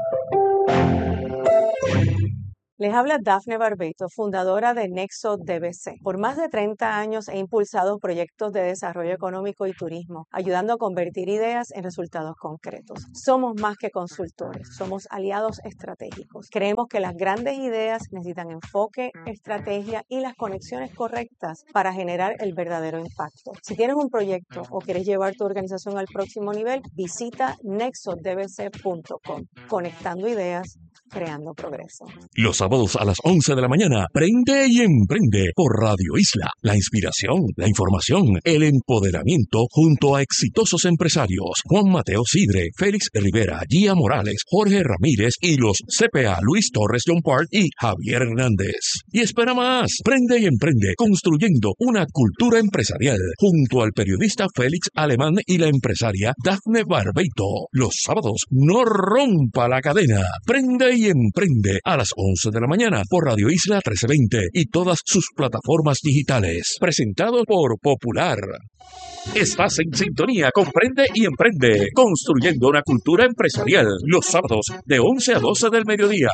Les habla Dafne Barbeito, fundadora de Nexo DBC. Por más de 30 años he impulsado proyectos de desarrollo económico y turismo, ayudando a convertir ideas en resultados concretos. Somos más que consultores, somos aliados estratégicos. Creemos que las grandes ideas necesitan enfoque, estrategia y las conexiones correctas para generar el verdadero impacto. Si tienes un proyecto o quieres llevar tu organización al próximo nivel, visita nexodbc.com. Conectando ideas, creando progreso. Los sábados a las 11 de la mañana, Prende y Emprende por Radio Isla. La inspiración, la información, el empoderamiento junto a exitosos empresarios. Juan Mateo Sidre, Félix Rivera, Gia Morales, Jorge Ramírez y los CPA Luis Torres John Park y Javier Hernández. Y espera más, Prende y Emprende construyendo una cultura empresarial junto al periodista Félix Alemán y la empresaria Dafne Barbeito. Los sábados, no rompa la cadena. Prende y Emprende a las 11 de la mañana por Radio Isla 1320 y todas sus plataformas digitales. Presentado por Popular. Estás en sintonía con Prende y Emprende, construyendo una cultura empresarial. Los sábados de 11 a 12 del mediodía.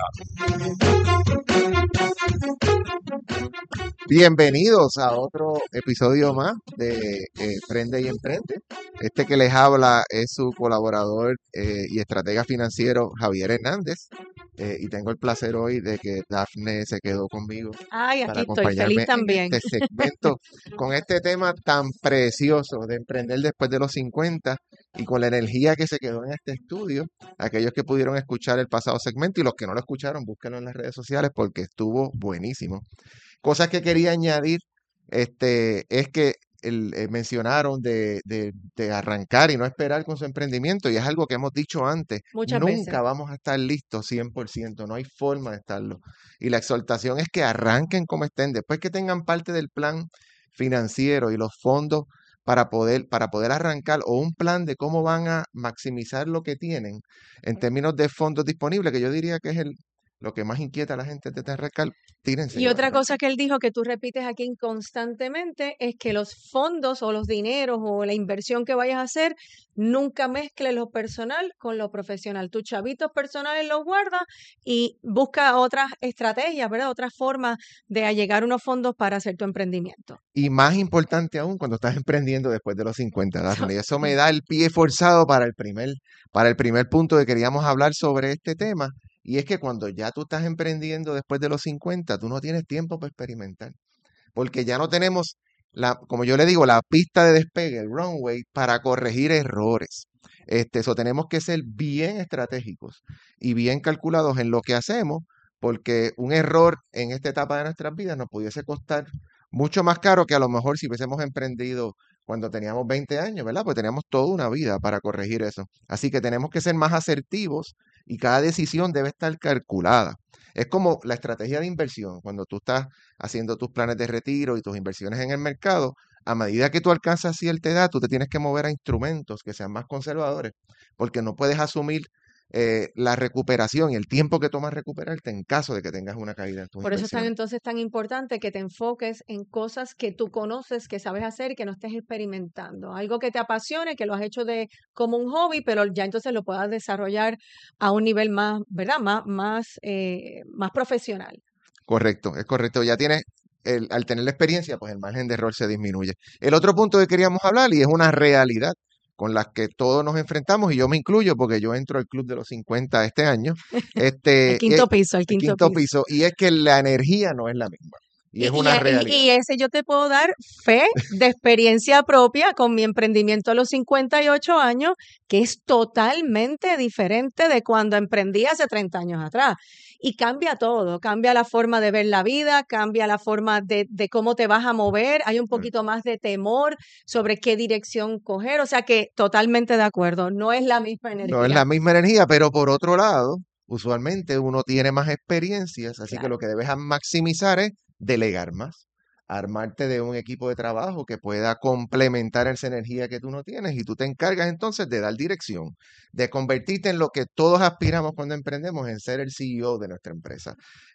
Bienvenidos a otro episodio más de Prende y Emprende. Este que les habla es su colaborador y estratega financiero Javier Hernández. Y tengo el placer hoy de que Dafne se quedó conmigo Ay, para aquí estoy acompañarme feliz también. en este segmento con este tema tan precioso de emprender después de los 50 y con la energía que se quedó en este estudio. Aquellos que pudieron escuchar el pasado segmento y los que no lo escucharon, búsquenlo en las redes sociales porque estuvo buenísimo. Cosas que quería añadir es que mencionaron de arrancar y no esperar con su emprendimiento, y es algo que hemos dicho antes, Muchas veces. nunca vamos a estar listos 100%, no hay forma de estarlo. Y la exhortación es que arranquen como estén, después que tengan parte del plan financiero y los fondos para poder arrancar, o un plan de cómo van a maximizar lo que tienen en términos de fondos disponibles, que yo diría que es lo que más inquieta a la gente de arrancar, tírense. Y otra cosa que él dijo que tú repites aquí constantemente es que los fondos o los dineros o la inversión que vayas a hacer, nunca mezcle lo personal con lo profesional. Tus chavitos personales los guardas y busca otras estrategias, ¿verdad? Otras formas de allegar unos fondos para hacer tu emprendimiento. Y más importante aún cuando estás emprendiendo después de los 50, Daphne. Y eso me da el pie forzado para el primer punto que queríamos hablar sobre este tema. Y es que cuando ya tú estás emprendiendo después de los 50, tú no tienes tiempo para experimentar. Porque ya no tenemos, como yo le digo, la pista de despegue, el runway, para corregir errores. Eso tenemos que ser bien estratégicos y bien calculados en lo que hacemos, porque un error en esta etapa de nuestras vidas nos pudiese costar mucho más caro que a lo mejor si hubiésemos emprendido cuando teníamos 20 años, ¿verdad? Pues teníamos toda una vida para corregir eso. Así que tenemos que ser más asertivos y cada decisión debe estar calculada. Es como la estrategia de inversión. Cuando tú estás haciendo tus planes de retiro y tus inversiones en el mercado, a medida que tú alcanzas cierta edad, tú te tienes que mover a instrumentos que sean más conservadores, porque no puedes asumir la recuperación y el tiempo que toma recuperarte en caso de que tengas una caída en tus Por eso es inversiones. entonces tan importante que te enfoques en cosas que tú conoces, que sabes hacer y que no estés experimentando. Algo que te apasione, que lo has hecho como un hobby, pero ya entonces lo puedas desarrollar a un nivel más, ¿verdad? Más profesional. Correcto, es correcto. Ya tienes, al tener la experiencia, pues el margen de error se disminuye. El otro punto que queríamos hablar, y es una realidad, con las que todos nos enfrentamos, y yo me incluyo porque yo entro al club de los 50 este año. El quinto piso, el el quinto quinto piso. piso, y es que la energía no es la misma, y es una realidad. Y ese yo te puedo dar fe de experiencia propia con mi emprendimiento a los 58 años, que es totalmente diferente de cuando emprendí hace 30 años atrás. Y cambia todo, cambia la forma de ver la vida, cambia la forma de cómo te vas a mover, hay un poquito más de temor sobre qué dirección coger, o sea que totalmente de acuerdo, no es la misma No es energía. la misma energía, pero por otro lado, usualmente uno tiene más experiencias, así que lo que debes maximizar es delegar más, armarte de un equipo de trabajo que pueda complementar esa energía que tú no tienes, y tú te encargas entonces de dar dirección, de convertirte en lo que todos aspiramos cuando emprendemos, en ser el CEO de nuestra empresa.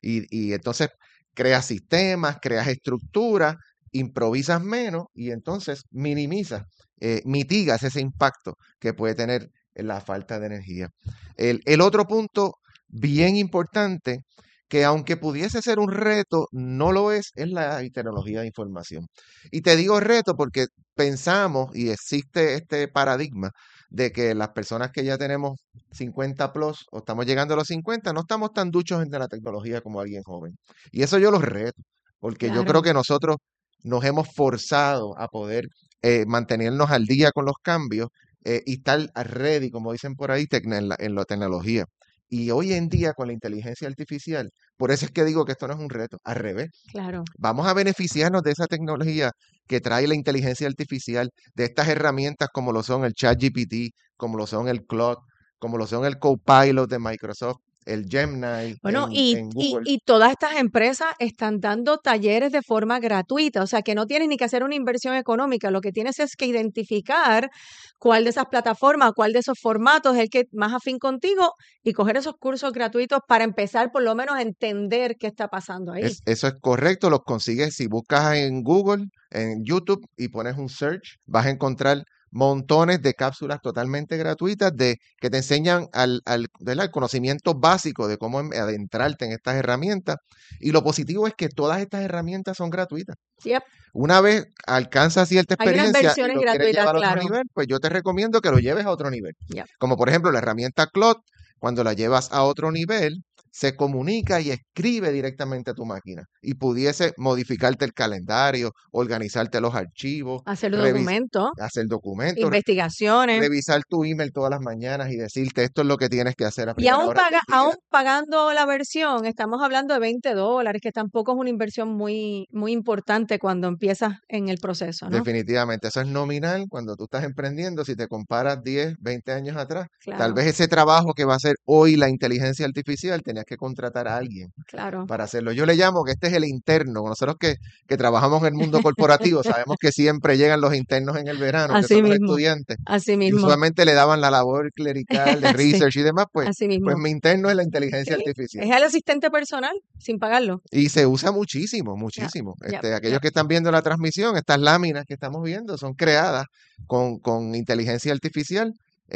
Y entonces creas sistemas, creas estructuras, improvisas menos y entonces minimizas, mitigas ese impacto que puede tener la falta de energía. El otro punto bien importante, que aunque pudiese ser un reto, no lo es la tecnología de información. Y te digo reto porque pensamos, y existe este paradigma, de que las personas que ya tenemos 50 plus o estamos llegando a los 50, no estamos tan duchos en la tecnología como alguien joven. Y eso yo los reto, porque yo creo Claro. que nosotros nos hemos forzado a poder mantenernos al día con los cambios y estar ready, como dicen por ahí, en la tecnología. Y hoy en día con la inteligencia artificial, por eso es que digo que esto no es un reto, al revés. Claro. Vamos a beneficiarnos de esa tecnología que trae la inteligencia artificial, de estas herramientas como lo son el ChatGPT, como lo son el Claude, como lo son el Copilot de Microsoft, el Gemini Bueno, en Google. y todas estas empresas están dando talleres de forma gratuita, o sea que no tienes ni que hacer una inversión económica, lo que tienes es que identificar cuál de esas plataformas, cuál de esos formatos es el que más afín contigo y coger esos cursos gratuitos para empezar por lo menos a entender qué está pasando ahí. Eso es correcto, los consigues si buscas en Google, en YouTube y pones un search, vas a encontrar montones de cápsulas totalmente gratuitas que te enseñan ¿verdad? El conocimiento básico de cómo adentrarte en estas herramientas. Y lo positivo es que todas estas herramientas son gratuitas. Yep. Una vez alcanzas cierta Hay unas experiencia y versiones lo quieres gratuitas, llevar a otro claro. nivel, pues yo te recomiendo que lo lleves a otro nivel. Yep. Como por ejemplo la herramienta Claude, cuando la llevas a otro nivel, se comunica y escribe directamente a tu máquina y pudiese modificarte el calendario, organizarte los archivos, Hacer documentos, hacer documentos, investigaciones. revisar tu email todas las mañanas y decirte esto es lo que tienes que hacer a Y primera aún, hora del día. aún pagando la versión, estamos hablando de $20, que tampoco es una inversión muy, muy importante cuando empiezas en el proceso, ¿no? Definitivamente, eso es nominal cuando tú estás emprendiendo. Si te comparas 10, 20 años atrás, tal Claro. vez ese trabajo que va a hacer hoy la inteligencia artificial, tenías que contratar a alguien Claro. para hacerlo. Yo le llamo que este es el interno. Nosotros que trabajamos en el mundo corporativo, sabemos que siempre llegan los internos en el verano, que Así son los mismo, estudiantes, así y mismo. usualmente le daban la labor clerical de Sí, research y demás, pues así mismo. mi interno es la inteligencia Sí, artificial. es el asistente personal sin pagarlo. Y se usa muchísimo, Ya, muchísimo. ya, Aquellos ya. que están viendo la transmisión, estas láminas que estamos viendo son creadas con inteligencia artificial,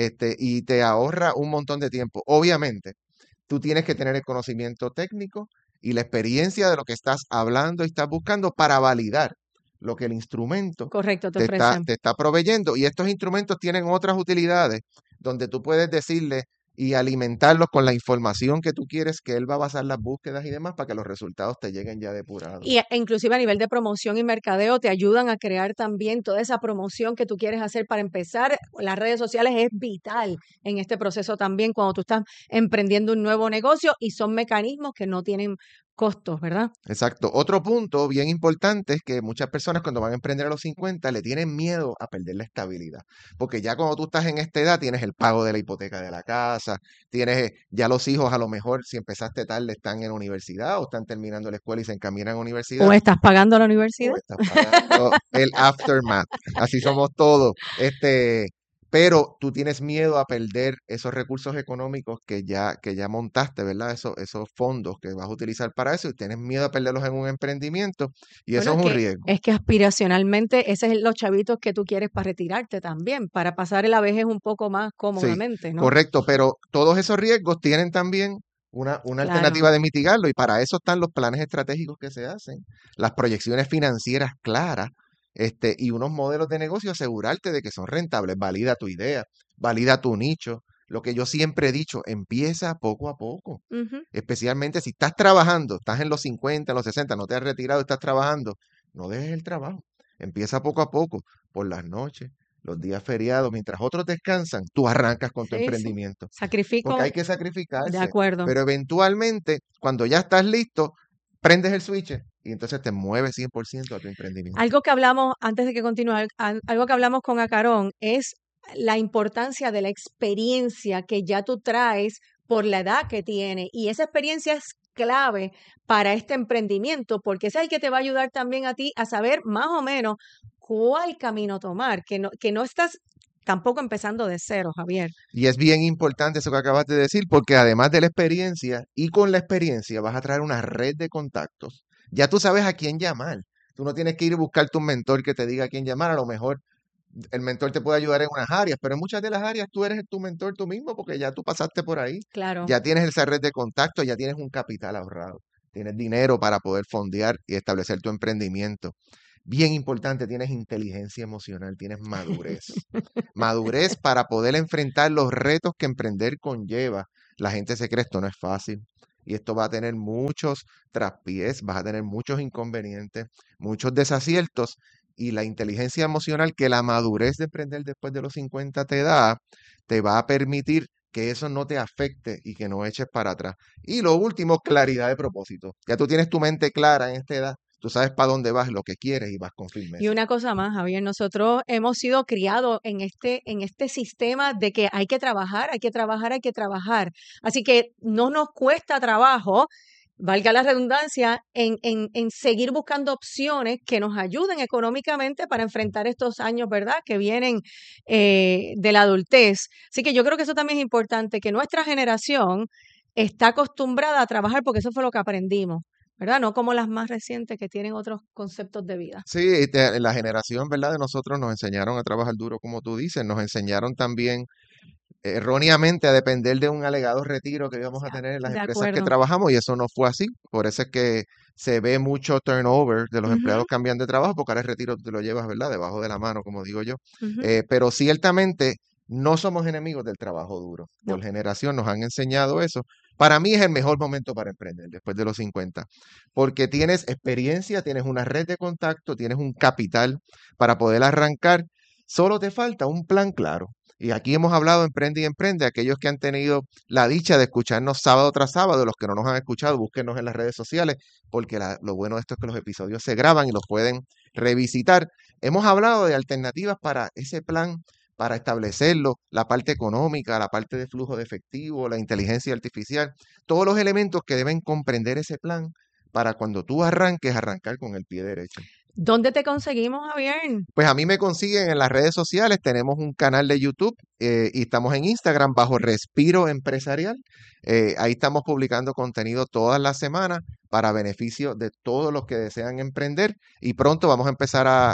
y te ahorra un montón de tiempo. Obviamente, tú tienes que tener el conocimiento técnico y la experiencia de lo que estás hablando y estás buscando para validar lo que el instrumento Correcto, te te ofrecen. está proveyendo. Y estos instrumentos tienen otras utilidades donde tú puedes decirle y alimentarlos con la información que tú quieres, que él va a basar las búsquedas y demás para que los resultados te lleguen ya depurados. Y inclusive a nivel de promoción y mercadeo te ayudan a crear también toda esa promoción que tú quieres hacer para empezar. Las redes sociales es vital en este proceso también cuando tú estás emprendiendo un nuevo negocio y son mecanismos que no tienen costos, ¿verdad? Exacto. Otro punto bien importante es que muchas personas cuando van a emprender a los 50 le tienen miedo a perder la estabilidad, porque ya cuando tú estás en esta edad tienes el pago de la hipoteca de la casa, tienes ya los hijos a lo mejor si empezaste tarde están en universidad o están terminando la escuela y se encaminan a universidad. O estás pagando la universidad. O estás pagando el aftermath. Así somos todos. Pero tú tienes miedo a perder esos recursos económicos que ya montaste, ¿verdad? Esos fondos que vas a utilizar para eso y tienes miedo a perderlos en un emprendimiento y eso Bueno, es un riesgo. es que aspiracionalmente ese es los chavitos que tú quieres para retirarte también, para pasar la vejez un poco más Sí, cómodamente, ¿no? correcto, pero todos esos riesgos tienen también una alternativa Claro. de mitigarlo y para eso están los planes estratégicos que se hacen, las proyecciones financieras claras y unos modelos de negocio, asegurarte de que son rentables. Valida tu idea, valida tu nicho. Lo que yo siempre he dicho, empieza poco a poco. Ujú. Especialmente si estás trabajando, estás en los 50, en los 60, no te has retirado, estás trabajando, no dejes el trabajo. Empieza poco a poco, por las noches, los días feriados, mientras otros descansan, tú arrancas con tu Sí, sí. emprendimiento. Porque Sacrifico, hay que de sacrificarse, acuerdo. pero eventualmente, cuando ya estás listo, prendes el switch y entonces te mueves 100% a tu emprendimiento. Algo que hablamos, antes de que continúe, algo que hablamos con Acarón es la importancia de la experiencia que ya tú traes por la edad que tiene. Y esa experiencia es clave para este emprendimiento, porque es el que te va a ayudar también a ti a saber más o menos cuál camino tomar, que no estás tampoco empezando de cero, Javier. Y es bien importante eso que acabas de decir, porque además de la experiencia, y con la experiencia vas a traer una red de contactos. Ya tú sabes a quién llamar. Tú no tienes que ir a buscarte un mentor que te diga a quién llamar. A lo mejor el mentor te puede ayudar en unas áreas, pero en muchas de las áreas tú eres tu mentor tú mismo porque ya tú pasaste por ahí. Claro. Ya tienes esa red de contactos, ya tienes un capital ahorrado. Tienes dinero para poder fondear y establecer tu emprendimiento. Bien importante, tienes inteligencia emocional, tienes madurez. Madurez para poder enfrentar los retos que emprender conlleva. La gente se cree esto no es fácil y esto va a tener muchos traspiés, vas a tener muchos inconvenientes, muchos desaciertos y la inteligencia emocional que la madurez de emprender después de los 50 te da, te va a permitir que eso no te afecte y que no eches para atrás. Y lo último, claridad de propósito. Ya tú tienes tu mente clara en esta edad. Tú sabes para dónde vas, lo que quieres y vas con Y firmeza. una cosa más, Javier, nosotros hemos sido criados en este sistema de que hay que trabajar, hay que trabajar, hay que trabajar. Así que no nos cuesta trabajo, valga la redundancia, en seguir buscando opciones que nos ayuden económicamente para enfrentar estos años, ¿verdad?, que vienen de la adultez. Así que yo creo que eso también es importante, que nuestra generación está acostumbrada a trabajar porque eso fue lo que aprendimos, ¿verdad? No como las más recientes que tienen otros conceptos de vida. Sí, la generación, ¿verdad? De nosotros nos enseñaron a trabajar duro, como tú dices, nos enseñaron también erróneamente a depender de un alegado retiro que íbamos a tener en las De empresas que acuerdo. trabajamos y eso no fue así. Por eso es que se ve mucho turnover de los empleados Ujú, cambian de trabajo porque ahora el retiro te lo llevas, ¿verdad? Debajo de la mano, como digo yo. ujú. Pero ciertamente no somos enemigos del trabajo duro. No. Por generación nos han enseñado eso. Para mí es el mejor momento para emprender después de los 50, porque tienes experiencia, tienes una red de contacto, tienes un capital para poder arrancar. Solo te falta un plan claro. Y aquí hemos hablado Emprende y Emprende. Aquellos que han tenido la dicha de escucharnos sábado tras sábado, los que no nos han escuchado, búsquenos en las redes sociales, porque lo bueno de esto es que los episodios se graban y los pueden revisitar. Hemos hablado de alternativas para ese plan, para establecerlo, la parte económica, la parte de flujo de efectivo, la inteligencia artificial, todos los elementos que deben comprender ese plan para cuando tú arranques, arrancar con el pie derecho. ¿Dónde te conseguimos, Javier? Pues a mí me consiguen en las redes sociales, tenemos un canal de YouTube y estamos en Instagram bajo Respiro Empresarial. Ahí estamos publicando contenido todas las semanas para beneficio de todos los que desean emprender y pronto vamos a empezar a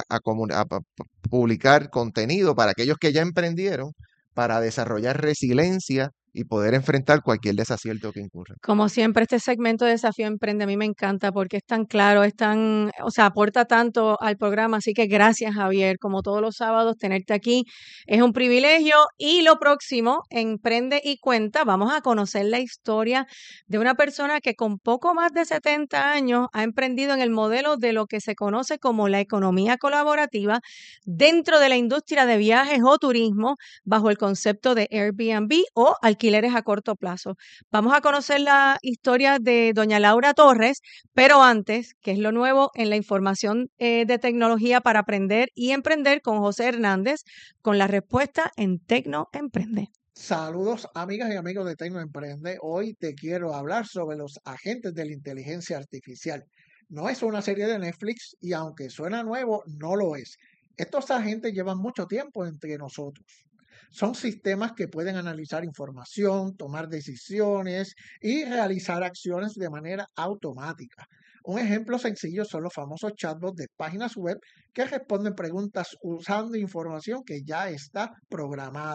publicar contenido para aquellos que ya emprendieron para desarrollar resiliencia y poder enfrentar cualquier desacierto que incurra. Como siempre, este segmento de Desafío Emprende a mí me encanta porque es tan claro, o sea, aporta tanto al programa. Así que gracias, Javier. Como todos los sábados, tenerte aquí es un privilegio. Y lo próximo, Emprende y Cuenta, vamos a conocer la historia de una persona que con poco más de 70 años ha emprendido en el modelo de lo que se conoce como la economía colaborativa dentro de la industria de viajes o turismo bajo el concepto de Airbnb o alquileres a corto plazo. Vamos a conocer la historia de doña Laura Torres, pero antes, ¿qué es lo nuevo en la información de tecnología para aprender y emprender con José Hernández, con la respuesta en Tecno Emprende? Saludos amigas y amigos de Tecno Emprende. Hoy te quiero hablar sobre los agentes de la inteligencia artificial. No es una serie de Netflix y aunque suena nuevo, no lo es. Estos agentes llevan mucho tiempo entre nosotros. Son sistemas que pueden analizar información, tomar decisiones y realizar acciones de manera automática. Un ejemplo sencillo son los famosos chatbots de páginas web que responden preguntas usando información que ya está programada.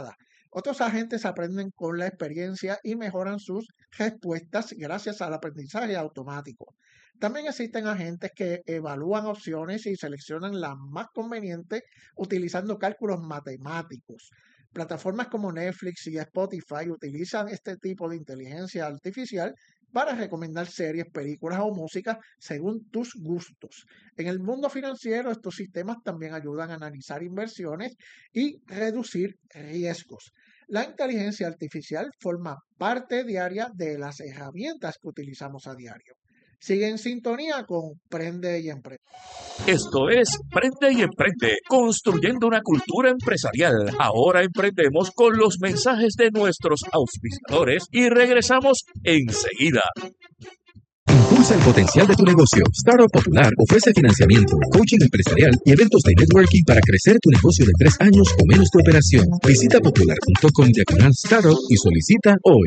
Otros agentes aprenden con la experiencia y mejoran sus respuestas gracias al aprendizaje automático. También existen agentes que evalúan opciones y seleccionan la más conveniente utilizando cálculos matemáticos. Plataformas como Netflix y Spotify utilizan este tipo de inteligencia artificial para recomendar series, películas o música según tus gustos. En el mundo financiero, estos sistemas también ayudan a analizar inversiones y reducir riesgos. La inteligencia artificial forma parte diaria de las herramientas que utilizamos a diario. Sigue en sintonía con Prende y Emprende. Esto es Prende y Emprende, construyendo una cultura empresarial. Ahora emprendemos con los mensajes de nuestros auspiciadores y regresamos enseguida. Impulsa el potencial de tu negocio. Startup Popular ofrece financiamiento, coaching empresarial y eventos de networking para crecer tu negocio de 3 años o menos tu operación. Visita popular.com/startup y solicita hoy.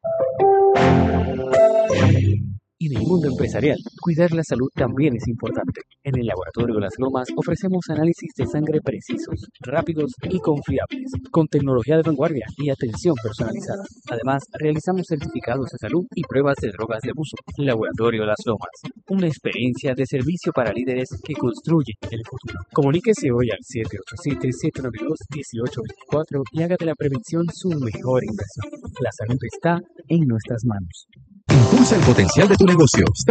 En el mundo empresarial, cuidar la salud también es importante. En el Laboratorio Las Lomas ofrecemos análisis de sangre precisos, rápidos y confiables, con tecnología de vanguardia y atención personalizada. Además, realizamos certificados de salud y pruebas de drogas de abuso. Laboratorio Las Lomas, una experiencia de servicio para líderes que construyen el futuro. Comuníquese hoy al 787-792-1824 y haga de la prevención su mejor inversión. La salud está en nuestras manos. Impulsa el potencial de tu negocio.